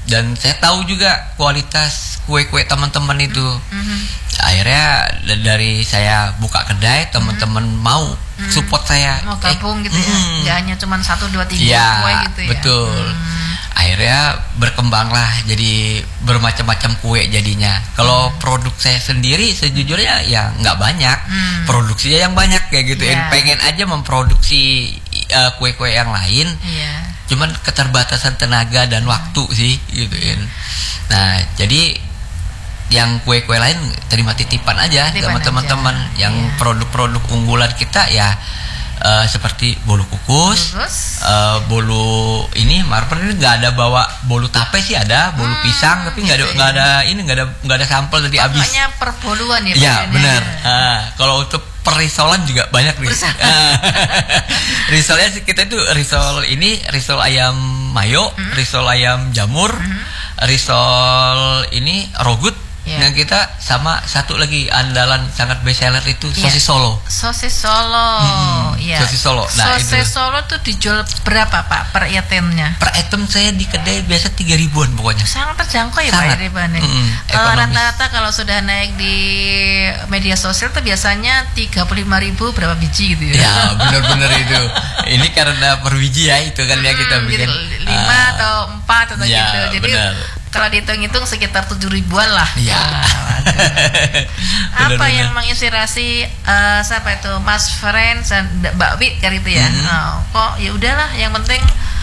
[SPEAKER 5] dan saya tahu juga kualitas kue-kue teman-teman itu.
[SPEAKER 1] Mm-hmm.
[SPEAKER 5] Akhirnya d- dari saya buka kedai, teman-teman mm-hmm. mau mm-hmm. support saya.
[SPEAKER 1] Mau gabung
[SPEAKER 5] eh,
[SPEAKER 1] gitu ya,
[SPEAKER 5] mm-hmm.
[SPEAKER 1] nggak hanya cuma satu dua tiga
[SPEAKER 5] ya,
[SPEAKER 1] kue gitu ya.
[SPEAKER 5] Betul.
[SPEAKER 1] Hmm.
[SPEAKER 5] Akhirnya berkembanglah jadi bermacam-macam kue jadinya. Kalau hmm. produk saya sendiri sejujurnya ya nggak banyak, hmm. produksinya yang banyak kayak gitu.
[SPEAKER 1] Yeah.
[SPEAKER 5] Pengen aja memproduksi uh, kue-kue yang lain,
[SPEAKER 1] yeah.
[SPEAKER 5] cuman keterbatasan tenaga dan waktu sih gituin. Nah jadi yang kue-kue lain terima titipan aja
[SPEAKER 1] Titipan
[SPEAKER 5] sama
[SPEAKER 1] aja.
[SPEAKER 5] teman-teman. Yang
[SPEAKER 1] Yeah.
[SPEAKER 5] produk-produk unggulan kita ya. Uh, seperti bolu kukus, uh, bolu ini marper ini nggak ada bawa bolu tape sih ada, bolu hmm, pisang tapi nggak ada nggak ada ini nggak ada nggak ada sampel tadi habis.
[SPEAKER 1] Pokoknya perboluan ya.
[SPEAKER 5] Iya benar. Uh, kalau untuk perisolan juga banyak nih. Uh, risolnya kita itu risol ini risol ayam mayo, hmm. risol ayam jamur, hmm. risol ini rogut. Yeah. Yang kita sama satu lagi andalan sangat best seller itu
[SPEAKER 1] yeah.
[SPEAKER 5] sosis Solo.
[SPEAKER 1] Sosis Solo,
[SPEAKER 5] hmm,
[SPEAKER 1] ya.
[SPEAKER 5] Sosis Solo. Nah,
[SPEAKER 1] sosis
[SPEAKER 5] itu.
[SPEAKER 1] Solo tuh dijual berapa Pak per itemnya?
[SPEAKER 5] Per item saya di kedai biasa tiga ribuan pokoknya.
[SPEAKER 1] Sangat terjangkau ya
[SPEAKER 5] sangat.
[SPEAKER 1] Pak Iribane.
[SPEAKER 5] Mm,
[SPEAKER 1] kalau rata-rata kalau sudah naik di media sosial tuh biasanya tiga puluh lima ribu berapa biji gitu ya?
[SPEAKER 5] Ya benar-benar itu. Ini karena per biji ya itu kan hmm, ya kita bikin
[SPEAKER 1] lima uh, atau empat atau
[SPEAKER 5] ya,
[SPEAKER 1] gitu. Jadi
[SPEAKER 5] benar.
[SPEAKER 1] Kalau dihitung-hitung sekitar tujuh ribuan lah.
[SPEAKER 5] Iya.
[SPEAKER 1] Apa benar, yang benar. menginspirasi uh, siapa itu Mas Friends dan Mbak Wit kali itu ya? Mm-hmm. Oh, kok ya udahlah, yang penting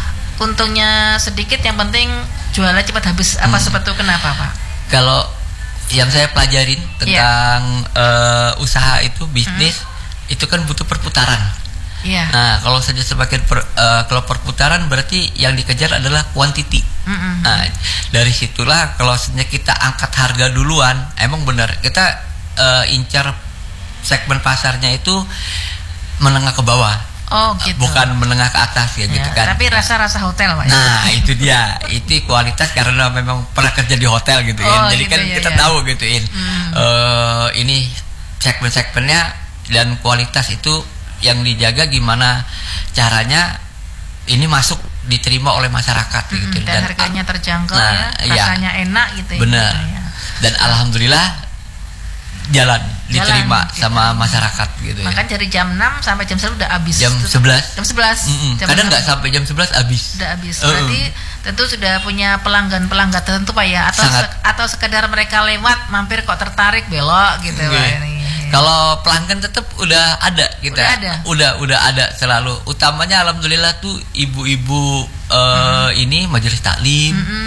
[SPEAKER 1] untungnya sedikit, yang penting jualnya cepat habis. Apa mm. seperti itu, kenapa Pak?
[SPEAKER 5] Kalau yang saya pelajarin tentang yeah. uh, usaha itu bisnis mm. itu kan butuh perputaran.
[SPEAKER 1] Yeah.
[SPEAKER 5] Nah, kalau saja semakin per, uh, kalau perputaran berarti yang dikejar adalah quantity. Mm-hmm. Nah, dari situlah kalau saja kita angkat harga duluan, emang benar kita uh, incar segmen pasarnya itu menengah ke bawah.
[SPEAKER 1] Oh, gitu.
[SPEAKER 5] Bukan menengah ke atas ya, ya gitu kan.
[SPEAKER 1] Tapi rasa-rasa hotel Pak.
[SPEAKER 5] Nah, itu dia. Itu kualitas karena memang pernah kerja di hotel gitu
[SPEAKER 1] oh,
[SPEAKER 5] ya. Jadi
[SPEAKER 1] gitu,
[SPEAKER 5] kan
[SPEAKER 1] ya,
[SPEAKER 5] kita
[SPEAKER 1] ya.
[SPEAKER 5] tahu gituin. Hmm. Uh, ini segmen-segmennya dan kualitas itu yang dijaga gimana caranya ini masuk diterima oleh masyarakat
[SPEAKER 1] hmm,
[SPEAKER 5] gitu
[SPEAKER 1] dan, dan harganya terjangkau
[SPEAKER 5] nah,
[SPEAKER 1] ya, rasanya ya, enak gitu ya.
[SPEAKER 5] Benar.
[SPEAKER 1] Ya.
[SPEAKER 5] Dan alhamdulillah jalan, jalan diterima gitu. Sama masyarakat gitu.
[SPEAKER 1] Maka ya. Dari jam enam sampai jam sepuluh udah habis.
[SPEAKER 5] Jam sebelas.
[SPEAKER 1] Jam sebelas.
[SPEAKER 5] Mm-mm. Kadang nggak sampai jam sebelas habis.
[SPEAKER 1] Udah habis.
[SPEAKER 5] Uh-uh.
[SPEAKER 1] Berarti tentu sudah punya pelanggan-pelanggan tertentu Pak ya, atau se- atau sekedar mereka lewat mampir kok tertarik belok gitu okay. Pak ini.
[SPEAKER 5] Kalau pelanggan tetap udah ada kita.
[SPEAKER 1] Udah ada.
[SPEAKER 5] Udah udah ada selalu. Utamanya alhamdulillah tuh ibu-ibu uh, hmm. ini majelis taklim, hmm.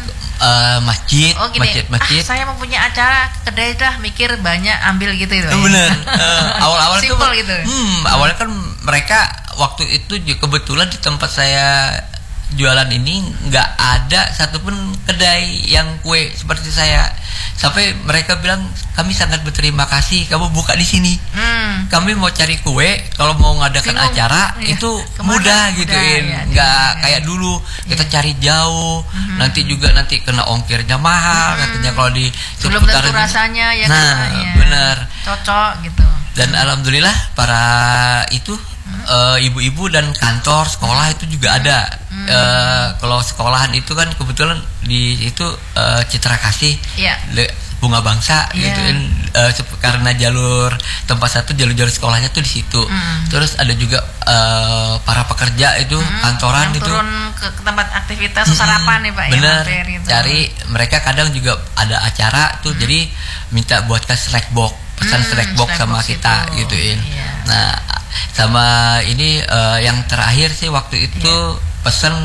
[SPEAKER 5] uh, masjid,
[SPEAKER 1] oh, gini,
[SPEAKER 5] masjid-masjid.
[SPEAKER 1] Ah, saya mau punya acara kedai dah, mikir banyak ambil gitu itu.
[SPEAKER 5] Bener. uh, awal-awal
[SPEAKER 1] itu gitu.
[SPEAKER 5] Hmm, awalnya kan mereka waktu itu kebetulan di tempat saya jualan ini nggak ada satupun kedai yang kue seperti saya. Sampai mereka bilang kami sangat berterima kasih kamu buka di sini. Hmm. Kami mau cari kue kalau mau ngadakan Bingung. acara ya. itu Kemana? mudah gituin, ya, nggak ya. kayak dulu kita ya. cari jauh, hmm. nanti juga nanti kena ongkirnya mahal, hmm. katanya kalau di
[SPEAKER 1] belum tentu rasanya ya.
[SPEAKER 5] Nah,
[SPEAKER 1] katanya.
[SPEAKER 5] benar.
[SPEAKER 1] Cocok gitu.
[SPEAKER 5] Dan alhamdulillah para itu hmm. uh, ibu-ibu dan kantor sekolah itu juga ada. Hmm. Uh, kalau sekolahan itu kan kebetulan di itu uh, Citra Kasih
[SPEAKER 1] yeah.
[SPEAKER 5] le, Bunga Bangsa yeah. gitu uh, karena jalur tempat satu jalur-jalur sekolahnya tuh di situ. Hmm. Terus ada juga uh, para pekerja itu hmm. kantoran
[SPEAKER 1] yang
[SPEAKER 5] itu
[SPEAKER 1] turun ke tempat aktivitas hmm. sarapan nih Pak.
[SPEAKER 5] Bener.
[SPEAKER 1] Ya,
[SPEAKER 5] cari mereka kadang juga ada acara tuh hmm. jadi minta buatkan slackbox pesan hmm, slackbox sama kita itu. gituin. Yeah. Nah sama ini uh, yang terakhir sih waktu itu yeah. pesan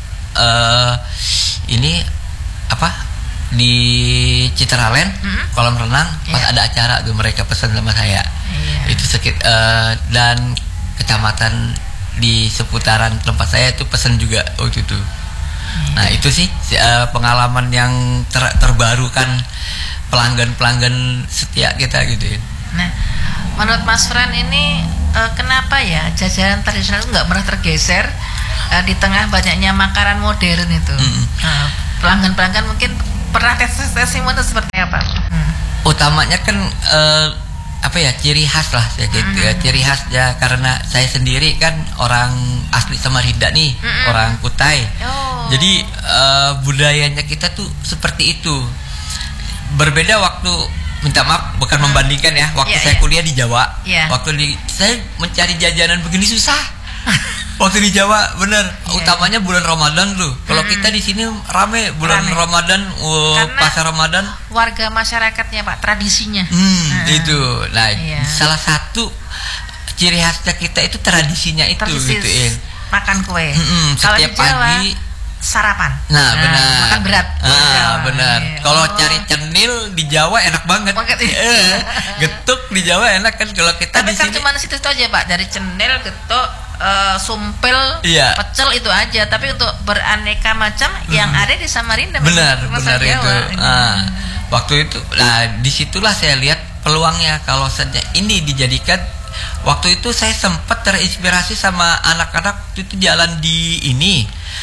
[SPEAKER 5] uh, ini apa di Citraland mm-hmm. kolam renang yeah. pas ada acara tuh mereka pesan sama saya yeah. itu sekit uh, dan kecamatan di seputaran tempat saya itu pesan juga waktu itu. Yeah. Nah itu sih uh, pengalaman yang ter- terbaru kan pelanggan-pelanggan setia kita gitu ya.
[SPEAKER 1] Nah menurut Mas Fran ini uh, kenapa ya jajanan tradisional itu nggak pernah tergeser uh, di tengah banyaknya makanan modern itu? Mm. Uh, pelanggan-pelanggan mungkin pernah tes testimoni seperti apa? Hmm.
[SPEAKER 5] Utamanya kan uh, apa ya ciri khas lah ya gitu ya, ciri khas ya, karena saya sendiri kan orang asli Samarinda nih, mm-hmm. orang Kutai. Oh. Jadi uh, budayanya kita tuh seperti itu. Berbeda waktu, minta maaf bukan hmm. membandingkan ya, waktu yeah, saya yeah. kuliah di Jawa, yeah. waktu di saya mencari jajanan begini susah. Waktu di Jawa bener, yeah, utamanya bulan Ramadan tuh. Kalau hmm. kita di sini rame bulan rame. Ramadan, uh, pasar Ramadan.
[SPEAKER 1] Warga masyarakatnya Pak, tradisinya.
[SPEAKER 5] Hmm, hmm. Itu, nah yeah. salah satu ciri khasnya kita itu tradisinya itu, Tradisis gitu ya.
[SPEAKER 1] Makan kue.
[SPEAKER 5] Mm-mm,
[SPEAKER 1] Kalau
[SPEAKER 5] setiap
[SPEAKER 1] di Jawa,
[SPEAKER 5] pagi
[SPEAKER 1] sarapan.
[SPEAKER 5] Nah,
[SPEAKER 1] nah
[SPEAKER 5] benar.
[SPEAKER 1] Makan berat.
[SPEAKER 5] Ah, benar.
[SPEAKER 1] Yeah.
[SPEAKER 5] Kalau
[SPEAKER 1] oh.
[SPEAKER 5] cari cenil di Jawa enak banget. Eh, getuk di Jawa enak kan, kalau kita
[SPEAKER 1] Tapi
[SPEAKER 5] di
[SPEAKER 1] kan
[SPEAKER 5] sini.
[SPEAKER 1] cuma situ aja Pak, dari cenil, getuk, uh, sumpil,
[SPEAKER 5] iya.
[SPEAKER 1] pecel itu aja. Tapi untuk beraneka macam hmm. yang ada di Samarinda.
[SPEAKER 5] Benar, benar Jawa. Itu. Ah, waktu itu, nah disitulah saya lihat peluangnya kalau saja ini dijadikan. Waktu itu saya sempat terinspirasi sama anak-anak itu jalan di ini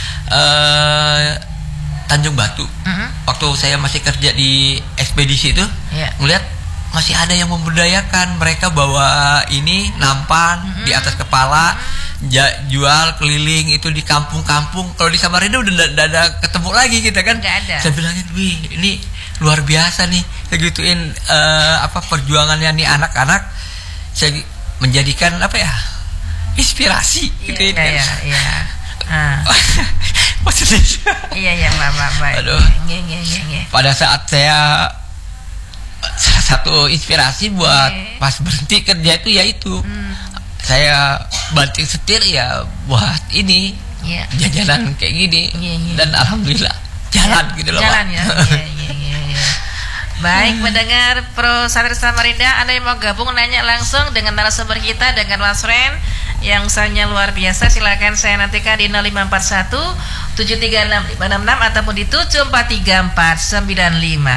[SPEAKER 5] uh, Tanjung Batu. Uh-huh. Waktu saya masih kerja di ekspedisi itu, yeah. ngeliat masih ada yang membudayakan, mereka bawa ini nampan uh-huh. di atas kepala, ja- jual keliling itu di kampung-kampung. Kalau di Samarinda udah udah ada ketemu lagi kita kan.
[SPEAKER 1] Gak ada.
[SPEAKER 5] Saya bilangin, wih ini luar biasa nih, saya gituin uh, apa perjuangannya nih anak-anak. Saya menjadikan apa ya, inspirasi gitu ya.
[SPEAKER 1] Iya, iya. Ah.
[SPEAKER 5] Maksudnya
[SPEAKER 1] iya iya Pak, Pak, Pak.
[SPEAKER 5] Aduh.
[SPEAKER 1] Nge, nge, nge, nge.
[SPEAKER 5] Pada saat saya salah satu inspirasi buat
[SPEAKER 1] nge.
[SPEAKER 5] pas berhenti kerja itu yaitu hmm. saya banting setir ya buat ini yeah. jajanan kayak gini yeah, yeah. dan alhamdulillah jalan yeah. gitu loh
[SPEAKER 1] jalan
[SPEAKER 5] Pak.
[SPEAKER 1] Ya. Yeah, yeah, yeah, yeah. Baik, mendengar Pro Satria Samarinda, Anda yang mau gabung nanya langsung dengan narasumber kita, dengan Mas Ren yang usahanya luar biasa, silakan saya nantikan di nol lima empat satu tujuh tiga enam lima enam enam ataupun di tujuh empat tiga empat sembilan lima.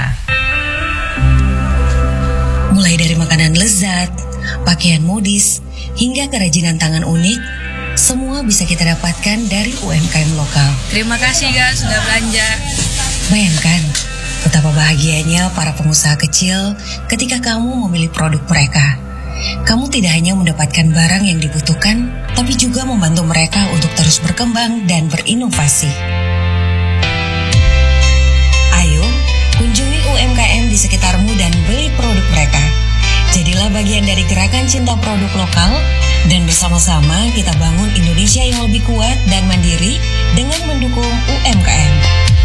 [SPEAKER 9] Mulai dari makanan lezat, pakaian modis, hingga kerajinan tangan unik, semua bisa kita dapatkan dari U M K M lokal.
[SPEAKER 7] Terima kasih ya sudah belanja.
[SPEAKER 9] Bayangkan betapa bahagianya para pengusaha kecil ketika kamu memilih produk mereka. Kamu tidak hanya mendapatkan barang yang dibutuhkan, tapi juga membantu mereka untuk terus berkembang dan berinovasi. Ayo, kunjungi U M K M di sekitarmu dan beli produk mereka. Jadilah bagian dari gerakan cinta produk lokal, dan bersama-sama kita bangun Indonesia yang lebih kuat dan mandiri dengan mendukung U M K M.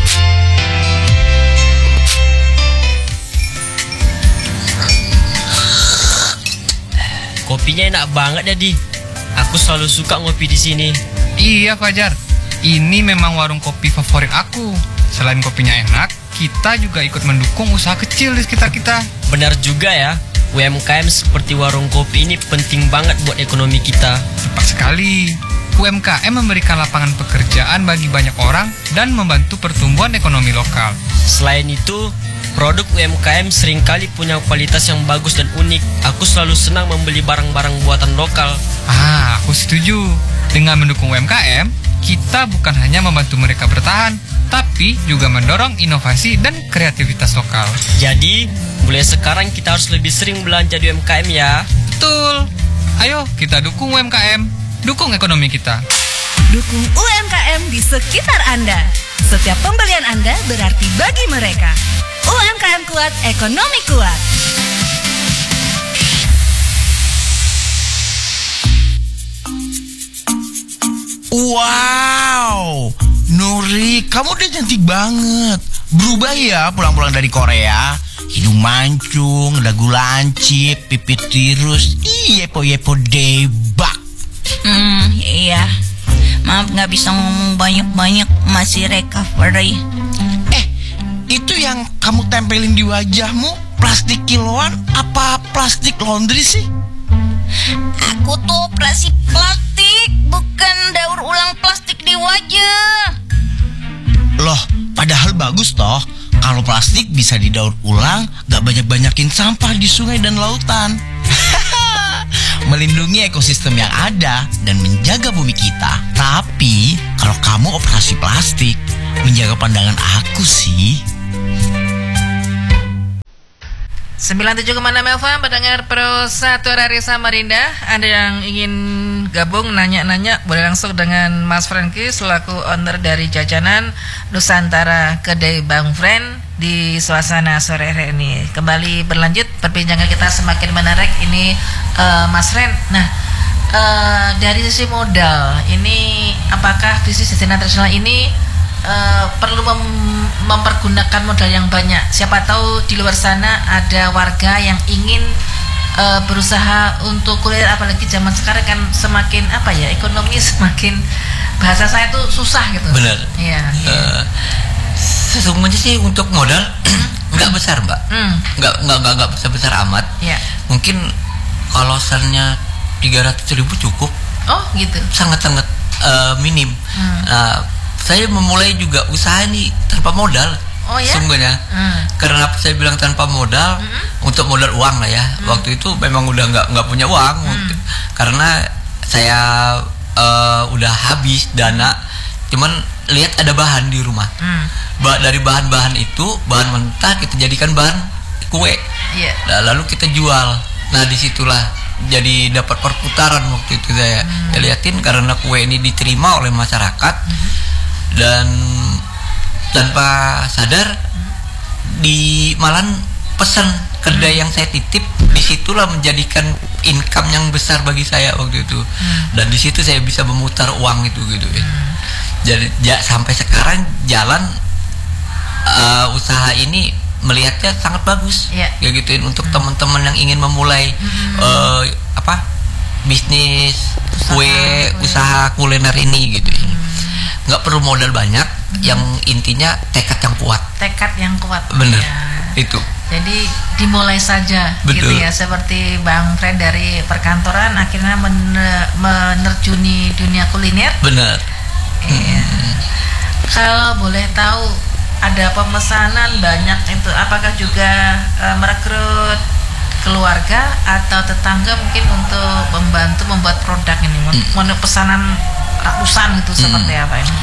[SPEAKER 10] Kopinya enak banget jadi. Aku selalu suka ngopi di sini.
[SPEAKER 11] Iya Fajar, ini memang warung kopi favorit aku. Selain kopinya enak, kita juga ikut mendukung usaha kecil di sekitar kita.
[SPEAKER 10] Benar juga ya, U M K M seperti warung kopi ini penting banget buat ekonomi kita.
[SPEAKER 11] Tepat sekali. U M K M memberikan lapangan pekerjaan bagi banyak orang dan membantu pertumbuhan ekonomi lokal.
[SPEAKER 10] Selain itu, produk U M K M seringkali punya kualitas yang bagus dan unik. Aku selalu senang membeli barang-barang buatan lokal.
[SPEAKER 11] Ah, aku setuju. Dengan mendukung U M K M, kita bukan hanya membantu mereka bertahan, tapi juga mendorong inovasi dan kreativitas lokal.
[SPEAKER 10] Jadi, mulai sekarang kita harus lebih sering belanja di U M K M ya.
[SPEAKER 11] Betul. Ayo, kita dukung U M K M. Dukung ekonomi kita.
[SPEAKER 12] Dukung U M K M di sekitar Anda. Setiap pembelian Anda berarti bagi mereka. U M K M kuat, ekonomi kuat.
[SPEAKER 13] Wow, Nuri, kamu udah cantik banget. Berubah ya pulang-pulang dari Korea. Hidung mancung, dagu lancip, pipi tirus, yepo-yepo debak.
[SPEAKER 14] Hmm, iya. Maaf gak bisa ngomong banyak-banyak, masih recovery.
[SPEAKER 13] Eh, itu yang kamu tempelin di wajahmu plastik kiloan apa plastik laundry sih?
[SPEAKER 14] Aku tuh plastik plastik, bukan daur ulang plastik di wajah.
[SPEAKER 13] Loh, padahal bagus toh. Kalau plastik bisa didaur ulang, gak banyak-banyakin sampah di sungai dan lautan. Melindungi ekosistem yang ada dan menjaga bumi kita. Tapi kalau kamu operasi plastik, menjaga pandangan aku sih.
[SPEAKER 1] sembilan puluh tujuh koma enam F M pendengar Pro satu Radio Samarinda. Anda yang ingin gabung nanya-nanya boleh langsung dengan Mas Franky selaku owner dari jajanan Nusantara Kedai Bang Friend di suasana sore hari ini. Kembali berlanjut perbincangan kita semakin menarik ini uh, Mas Ren. Nah, uh, dari sisi modal ini apakah bisnis jajanan tradisional ini Uh, perlu mem- mempergunakan modal yang banyak? Siapa tahu di luar sana ada warga yang ingin uh, berusaha untuk kuliner, apalagi zaman sekarang kan semakin apa ya, ekonomi semakin, bahasa saya tuh susah gitu.
[SPEAKER 5] Benar.
[SPEAKER 1] Iya.
[SPEAKER 5] Uh, sesungguhnya sih untuk modal nggak besar mbak,
[SPEAKER 1] Hmm.
[SPEAKER 5] nggak nggak nggak nggak besar besar amat.
[SPEAKER 1] Iya.
[SPEAKER 5] Mungkin kalau sennya tiga ratus ribu cukup.
[SPEAKER 1] Oh gitu.
[SPEAKER 5] Sangat sangat uh, minim.
[SPEAKER 1] Hmm.
[SPEAKER 5] Nah, saya memulai juga usaha ini tanpa modal.
[SPEAKER 1] Oh ya?
[SPEAKER 5] Sungguhnya.
[SPEAKER 1] Hmm.
[SPEAKER 5] Karena saya bilang tanpa modal, hmm. untuk modal uang lah ya. Hmm. Waktu itu memang udah nggak nggak punya uang, hmm. karena saya uh, udah habis dana. Cuman lihat ada bahan di rumah.
[SPEAKER 1] Hmm.
[SPEAKER 5] Ba- dari bahan-bahan itu, bahan mentah kita jadikan bahan kue.
[SPEAKER 1] Yeah.
[SPEAKER 5] Nah, lalu kita jual. Nah disitulah jadi dapat perputaran waktu itu saya. Hmm. Saya liatin karena kue ini diterima oleh masyarakat. Hmm. Dan tanpa sadar di Malan pesan kedai yang saya titip, disitulah menjadikan income yang besar bagi saya waktu itu. Dan di situ saya bisa memutar uang itu gitu ya. Jadi ja, sampai sekarang jalan uh, usaha ini melihatnya sangat bagus.
[SPEAKER 1] Yeah.
[SPEAKER 5] Ya gituin untuk teman-teman yang ingin memulai hmm. uh, apa bisnis kue, usaha kuliner ini gitu. Hmm. Nggak perlu modal banyak, hmm. yang intinya tekad yang kuat.
[SPEAKER 1] Tekad yang kuat.
[SPEAKER 5] Bener,
[SPEAKER 1] ya.
[SPEAKER 5] Itu.
[SPEAKER 1] Jadi dimulai saja.
[SPEAKER 5] Betul.
[SPEAKER 1] Gitu ya, seperti Bang Fred dari perkantoran akhirnya men- menerjuni dunia kuliner.
[SPEAKER 5] Bener.
[SPEAKER 1] Iya. Hmm. Kalau boleh tahu ada pemesanan banyak itu, apakah juga uh, merekrut keluarga atau tetangga mungkin untuk membantu membuat produk ini, hmm. pesanan ratusan gitu, hmm. seperti apa ini?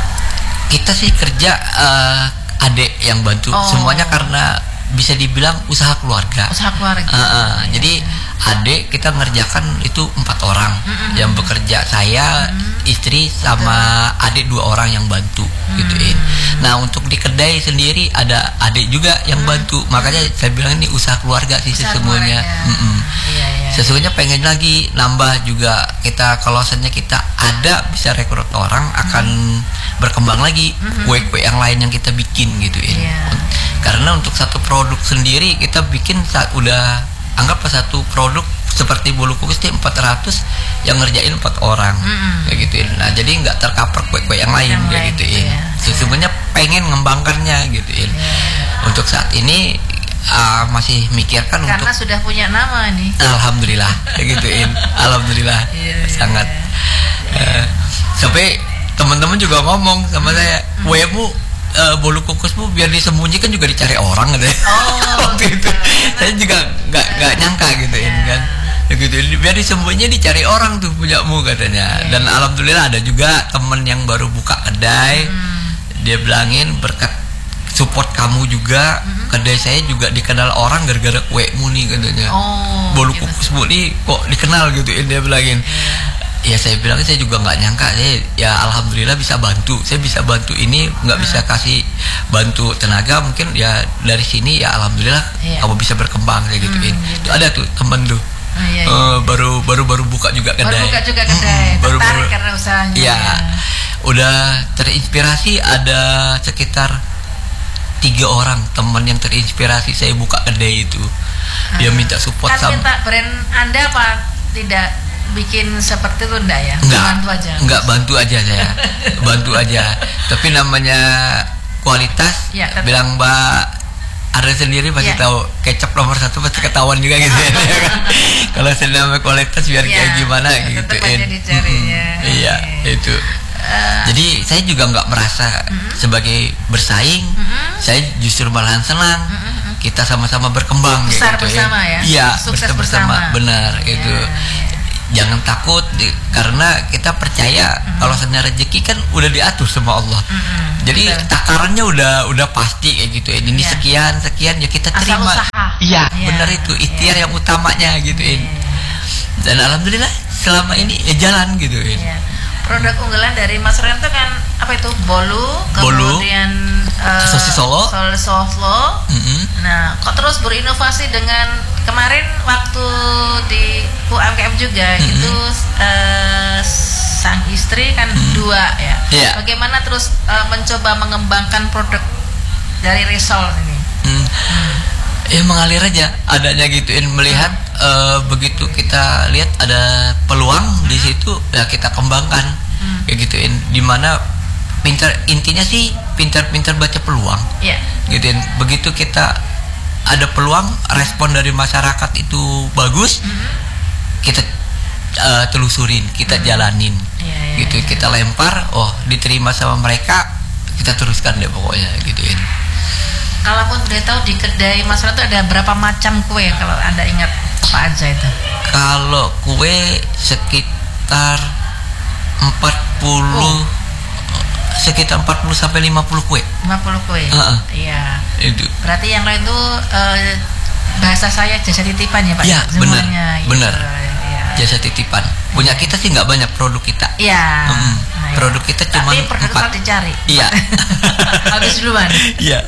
[SPEAKER 5] Kita sih kerja uh, adik yang bantu,
[SPEAKER 1] oh.
[SPEAKER 5] semuanya karena bisa dibilang usaha keluarga.
[SPEAKER 1] Usaha keluarga.
[SPEAKER 5] Uh, uh, ya. Jadi adik kita ngerjakan itu empat orang mm-hmm. yang bekerja, saya, mm-hmm. istri sama betul. Adik dua orang yang bantu, mm-hmm. gituin. Nah untuk di kedai sendiri ada adik juga yang mm-hmm. bantu, makanya saya bilang ini usaha keluarga sih usaha sesungguhnya. Mm-hmm. Iya, iya. Sesungguhnya pengen lagi nambah juga kita, kalau misalnya kita ada bisa rekrut orang akan mm-hmm. berkembang lagi mm-hmm. kue-kue yang lain yang kita bikin gituin. Yeah. Karena untuk satu produk sendiri kita bikin saat udah anggaplah satu produk seperti bolu kukis itu empat ratus yang ngerjain empat orang, mm-hmm. kayak gituin. Nah jadi nggak tercover kue-kue yang lain, yang kayak gituin. Gitu ya. Sesungguhnya pengen ngembangkannya gituin. Yeah. Untuk saat ini uh, masih mikirkan
[SPEAKER 1] karena
[SPEAKER 5] untuk
[SPEAKER 1] sudah punya nama nih.
[SPEAKER 5] Alhamdulillah, kayak gituin. Alhamdulillah, yeah, sangat. Yeah. Uh, sampai teman-teman juga ngomong sama mm-hmm. saya, kue-mu Uh, bolu kukusmu biar disembunyikan juga dicari orang gitu. Oh, waktu itu saya juga nggak nggak nyangka gitu yeah. kan, gitu biar disembunyinya dicari orang tuh punyamu katanya. Yeah. Dan alhamdulillah ada juga temen yang baru buka kedai, hmm. dia bilangin berkat support kamu juga, hmm. kedai saya juga dikenal orang gara-gara kuemu nih katanya. Oh, bolu gitu. Kukusmu nih kok dikenal gitu, dia bilangin. Yeah. Ya saya bilang saya juga nggak nyangka, saya ya alhamdulillah bisa bantu, saya bisa bantu ini, nggak bisa kasih bantu tenaga mungkin ya dari sini ya alhamdulillah iya. kamu bisa berkembang kayak gituin. Hmm, gitu. Itu ada tuh temen tuh oh, iya, iya. Uh, baru baru baru buka juga kedai.
[SPEAKER 1] Baru buka juga kedai, hmm, baru, tertarik baru, karena usahanya.
[SPEAKER 5] Ya, udah terinspirasi ada sekitar tiga orang teman yang terinspirasi saya buka kedai itu. Dia minta support
[SPEAKER 1] kan
[SPEAKER 5] sama.
[SPEAKER 1] Minta brand Anda apa tidak? Bikin seperti itu enggak ya?
[SPEAKER 5] Enggak,
[SPEAKER 1] bantu aja.
[SPEAKER 5] Enggak, bantu aja saya. Bantu aja. Tapi namanya kualitas, ya, bilang Mbak Ada sendiri pasti ya. Tahu kecap nomor satu pasti ketahuan juga gitu ya. Kalau namanya kualitas biar ya, kayak gimana gitu. Iya, itu. Uh, Jadi saya juga nggak merasa uh-huh. sebagai bersaing. Uh-huh. Saya justru malahan senang. Uh-huh. Kita sama-sama berkembang
[SPEAKER 1] besar
[SPEAKER 5] gitu
[SPEAKER 1] bersama ya.
[SPEAKER 5] Iya,
[SPEAKER 1] sukses
[SPEAKER 5] bersama,
[SPEAKER 1] bersama.
[SPEAKER 5] Benar yeah. itu. jangan takut di, karena kita percaya mm-hmm. kalau sebenarnya rezeki kan udah diatur sama Allah. Mm-hmm. Jadi betul. Takarannya udah udah pasti kayak gitu ya. Ini yeah. sekian sekian ya kita terima. Iya, yeah. benar itu ikhtiar yeah. yang utamanya gituin. Yeah. Dan alhamdulillah selama ini ya jalan gituin. Yeah.
[SPEAKER 1] Produk unggulan dari Mas Rento kan apa itu? Bolu, kemudian uh,
[SPEAKER 5] sosis Solo.
[SPEAKER 1] Sosis Solo. Mm-hmm. Nah, kok terus berinovasi dengan kemarin waktu di U M K M juga mm-hmm. itu uh, sang istri kan mm-hmm. dua ya. Yeah. Bagaimana terus uh, mencoba mengembangkan produk dari Risol ini? Mm. Mm.
[SPEAKER 5] Ya mengalir aja adanya gituin melihat hmm. uh, begitu kita lihat ada peluang hmm. di situ ya kita kembangkan hmm. kayak gituin dimana pintar intinya sih pintar-pintar baca peluang yeah. gituin begitu kita ada peluang respon dari masyarakat itu bagus hmm. kita uh, telusurin kita hmm. jalanin yeah, yeah, gitu yeah. kita lempar oh diterima sama mereka kita teruskan deh pokoknya gituin.
[SPEAKER 1] Kalaupun boleh tahu di kedai Mas Rento ada berapa macam kue kalau Anda ingat apa aja itu?
[SPEAKER 5] Kalau kue sekitar empat puluh oh. sekitar empat puluh sampai lima puluh kue.
[SPEAKER 1] lima puluh kue.
[SPEAKER 5] Uh-uh.
[SPEAKER 1] Iya.
[SPEAKER 5] Itu.
[SPEAKER 1] Berarti yang lain itu uh, bahasa saya jasa titipan ya Pak?
[SPEAKER 5] Iya, benar.
[SPEAKER 1] Gitu.
[SPEAKER 5] Benar. Ya. Jasa titipan. Punya kita sih nggak banyak produk kita.
[SPEAKER 1] Iya.
[SPEAKER 5] Hmm. Nah, produk kita cuma
[SPEAKER 1] tapi produk
[SPEAKER 5] empat.
[SPEAKER 1] Dicari.
[SPEAKER 5] Iya.
[SPEAKER 1] Habis duluan.
[SPEAKER 5] Iya.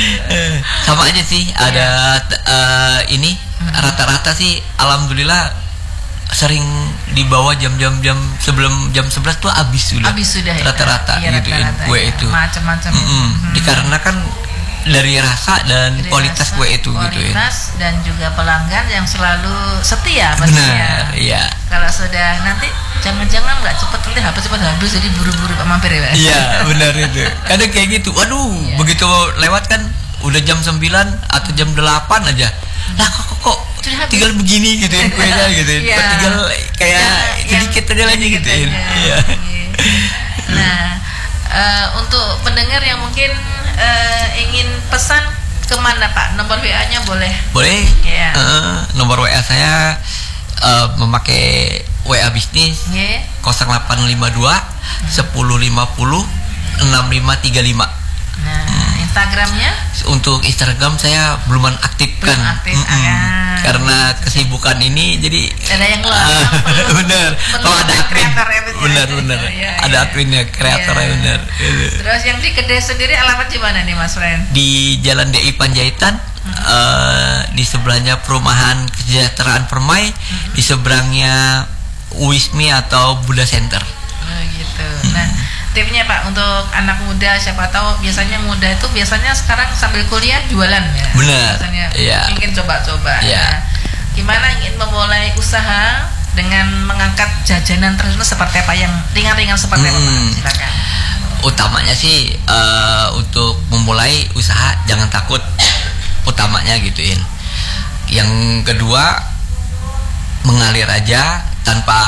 [SPEAKER 5] Sama aja sih. Ada uh, ini hmm. rata-rata sih. Alhamdulillah sering dibawa jam-jam jam sebelum jam sebelas tuh habis sudah.
[SPEAKER 1] Habis sudah.
[SPEAKER 5] Rata-rata
[SPEAKER 1] ya.
[SPEAKER 5] gitu
[SPEAKER 1] Rata-rata,
[SPEAKER 5] kue
[SPEAKER 1] ya.
[SPEAKER 5] itu.
[SPEAKER 1] Macam-macam.
[SPEAKER 5] Mm-hmm. Hmm. Dikarenakan dari rasa dan dari kualitas rasa, kue itu
[SPEAKER 1] kualitas
[SPEAKER 5] gitu ya.
[SPEAKER 1] Dan juga pelanggan yang selalu setia pastinya.
[SPEAKER 5] Benar, iya.
[SPEAKER 1] Kalau sudah nanti jangan-jangan nggak cepet nanti habis cepat habis jadi buru-buru Pak mampir ya Pak.
[SPEAKER 5] Iya, benar itu. Kadang kayak gitu. Waduh, iya. begitu lewat kan udah jam sembilan atau jam delapan aja. Lah kok kok, kok tinggal begini gitu ya kuenya gitu. Ya. Tinggal kayak ya, sedikit aja lagi gitu ya. Iya.
[SPEAKER 1] Nah, uh, untuk pendengar yang mungkin uh, ingin pesan kemana Pak? Nomor W A-nya boleh?
[SPEAKER 5] Boleh.
[SPEAKER 1] Yeah.
[SPEAKER 5] Uh, nomor W A saya uh, memakai W A bisnis yeah. nol delapan lima dua sepuluh lima puluh enam lima tiga lima.
[SPEAKER 1] Nah, hmm. Instagramnya?
[SPEAKER 5] Untuk Instagram saya belum aktifkan.
[SPEAKER 1] Belum aktif.
[SPEAKER 5] Mm-mm. Ah. Karena kesibukan ini jadi
[SPEAKER 1] ada yang luar.
[SPEAKER 5] Uh, bener. Kalau ada admin. Bener bener.
[SPEAKER 1] Ya,
[SPEAKER 5] ada
[SPEAKER 1] ya.
[SPEAKER 5] adminnya, kreatornya ya. Bener.
[SPEAKER 1] Terus yang di kedai sendiri alamat di mana nih Mas Ren?
[SPEAKER 5] Di Jalan D I Panjaitan. Hmm. Uh, di sebelahnya Perumahan Kesejahteraan Permai, hmm. di seberangnya Wismi atau Buddha Center.
[SPEAKER 1] Oh gitu. Hmm. Nah, tipnya Pak untuk anak muda siapa tahu biasanya muda itu biasanya sekarang sambil kuliah jualan ya.
[SPEAKER 5] Benar.
[SPEAKER 1] Biasanya
[SPEAKER 5] ya.
[SPEAKER 1] ingin coba-coba.
[SPEAKER 5] Ya.
[SPEAKER 1] Nah, gimana ingin memulai usaha dengan mengangkat jajanan tradisional seperti apa yang ringan-ringan seperti hmm. apa Pak? Silakan.
[SPEAKER 5] Utamanya sih uh, untuk memulai usaha jangan takut. Utamanya gituin. Yang kedua mengalir aja tanpa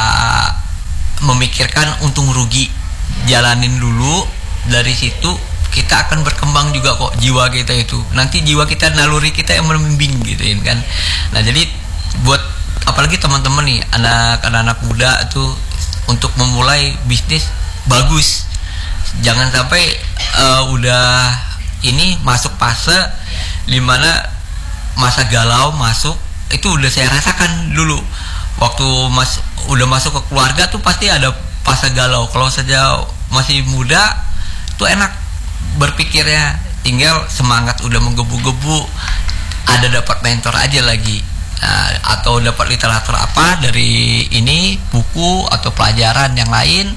[SPEAKER 5] memikirkan untung rugi. Jalanin dulu, dari situ kita akan berkembang juga kok jiwa kita itu. Nanti jiwa kita, naluri kita yang membimbing gitu kan. Nah jadi buat apalagi teman-teman nih anak-anak muda itu untuk memulai bisnis bagus. Jangan sampai uh, udah ini masuk fase dimana masa galau masuk itu udah saya rasakan dulu waktu mas udah masuk ke keluarga tuh pasti ada fase galau. Kalau saja masih muda tuh enak berpikirnya, tinggal semangat udah menggebu-gebu, ada dapat mentor aja lagi. Nah, atau dapat literatur apa dari ini buku atau pelajaran yang lain,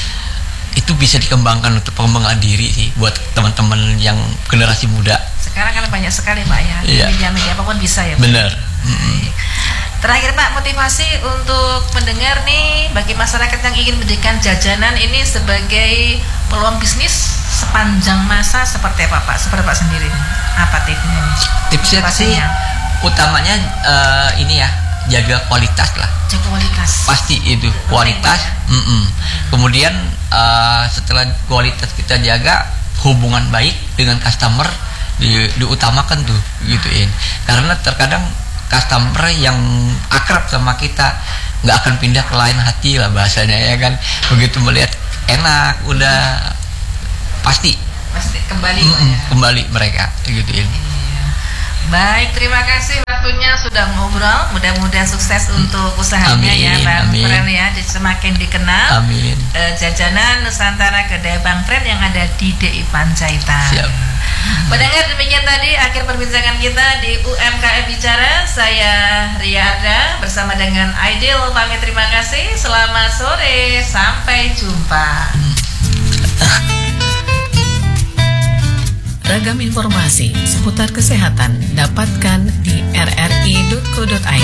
[SPEAKER 5] itu bisa dikembangkan untuk pengembangan diri sih buat teman-teman yang generasi muda.
[SPEAKER 1] Sekarang kan banyak sekali Pak ya,
[SPEAKER 5] iya.
[SPEAKER 1] media-media apapun bisa ya Pak.
[SPEAKER 5] Benar.
[SPEAKER 1] Mm-hmm. Terakhir Pak, motivasi untuk pendengar nih bagi masyarakat yang ingin mendirikan jajanan ini sebagai peluang bisnis sepanjang masa seperti apa Pak? Seperti Pak sendiri, apa tipsnya?
[SPEAKER 5] Tipsnya sih utamanya uh, ini ya, jaga kualitas lah.
[SPEAKER 1] Jaga kualitas.
[SPEAKER 5] Pasti itu kualitas. Mm-mm. Kemudian uh, setelah kualitas kita jaga, hubungan baik dengan customer di, diutamakan tuh gituin. Karena terkadang customer yang akrab sama kita nggak akan pindah ke lain hati lah bahasanya ya kan. Begitu melihat enak udah pasti
[SPEAKER 1] pasti kembali
[SPEAKER 5] mm -mm, kembali mereka gitu ya.
[SPEAKER 1] Baik, terima kasih waktunya sudah ngobrol. Mudah-mudahan sukses hmm. untuk usahanya
[SPEAKER 5] amin,
[SPEAKER 1] ya Bang
[SPEAKER 5] amin.
[SPEAKER 1] Fren ya, semakin dikenal.
[SPEAKER 5] Amin.
[SPEAKER 1] E, jajanan Nusantara kedai Bang Fren yang ada di D I Panjaitan.
[SPEAKER 5] Siap.
[SPEAKER 1] Pendengar, demikian tadi akhir perbincangan kita di U M K M Bicara. Saya Ria Arda bersama dengan Aidil pamit terima kasih. Selamat sore, sampai jumpa. Ragam informasi seputar kesehatan dapatkan di r r i dot co dot i d.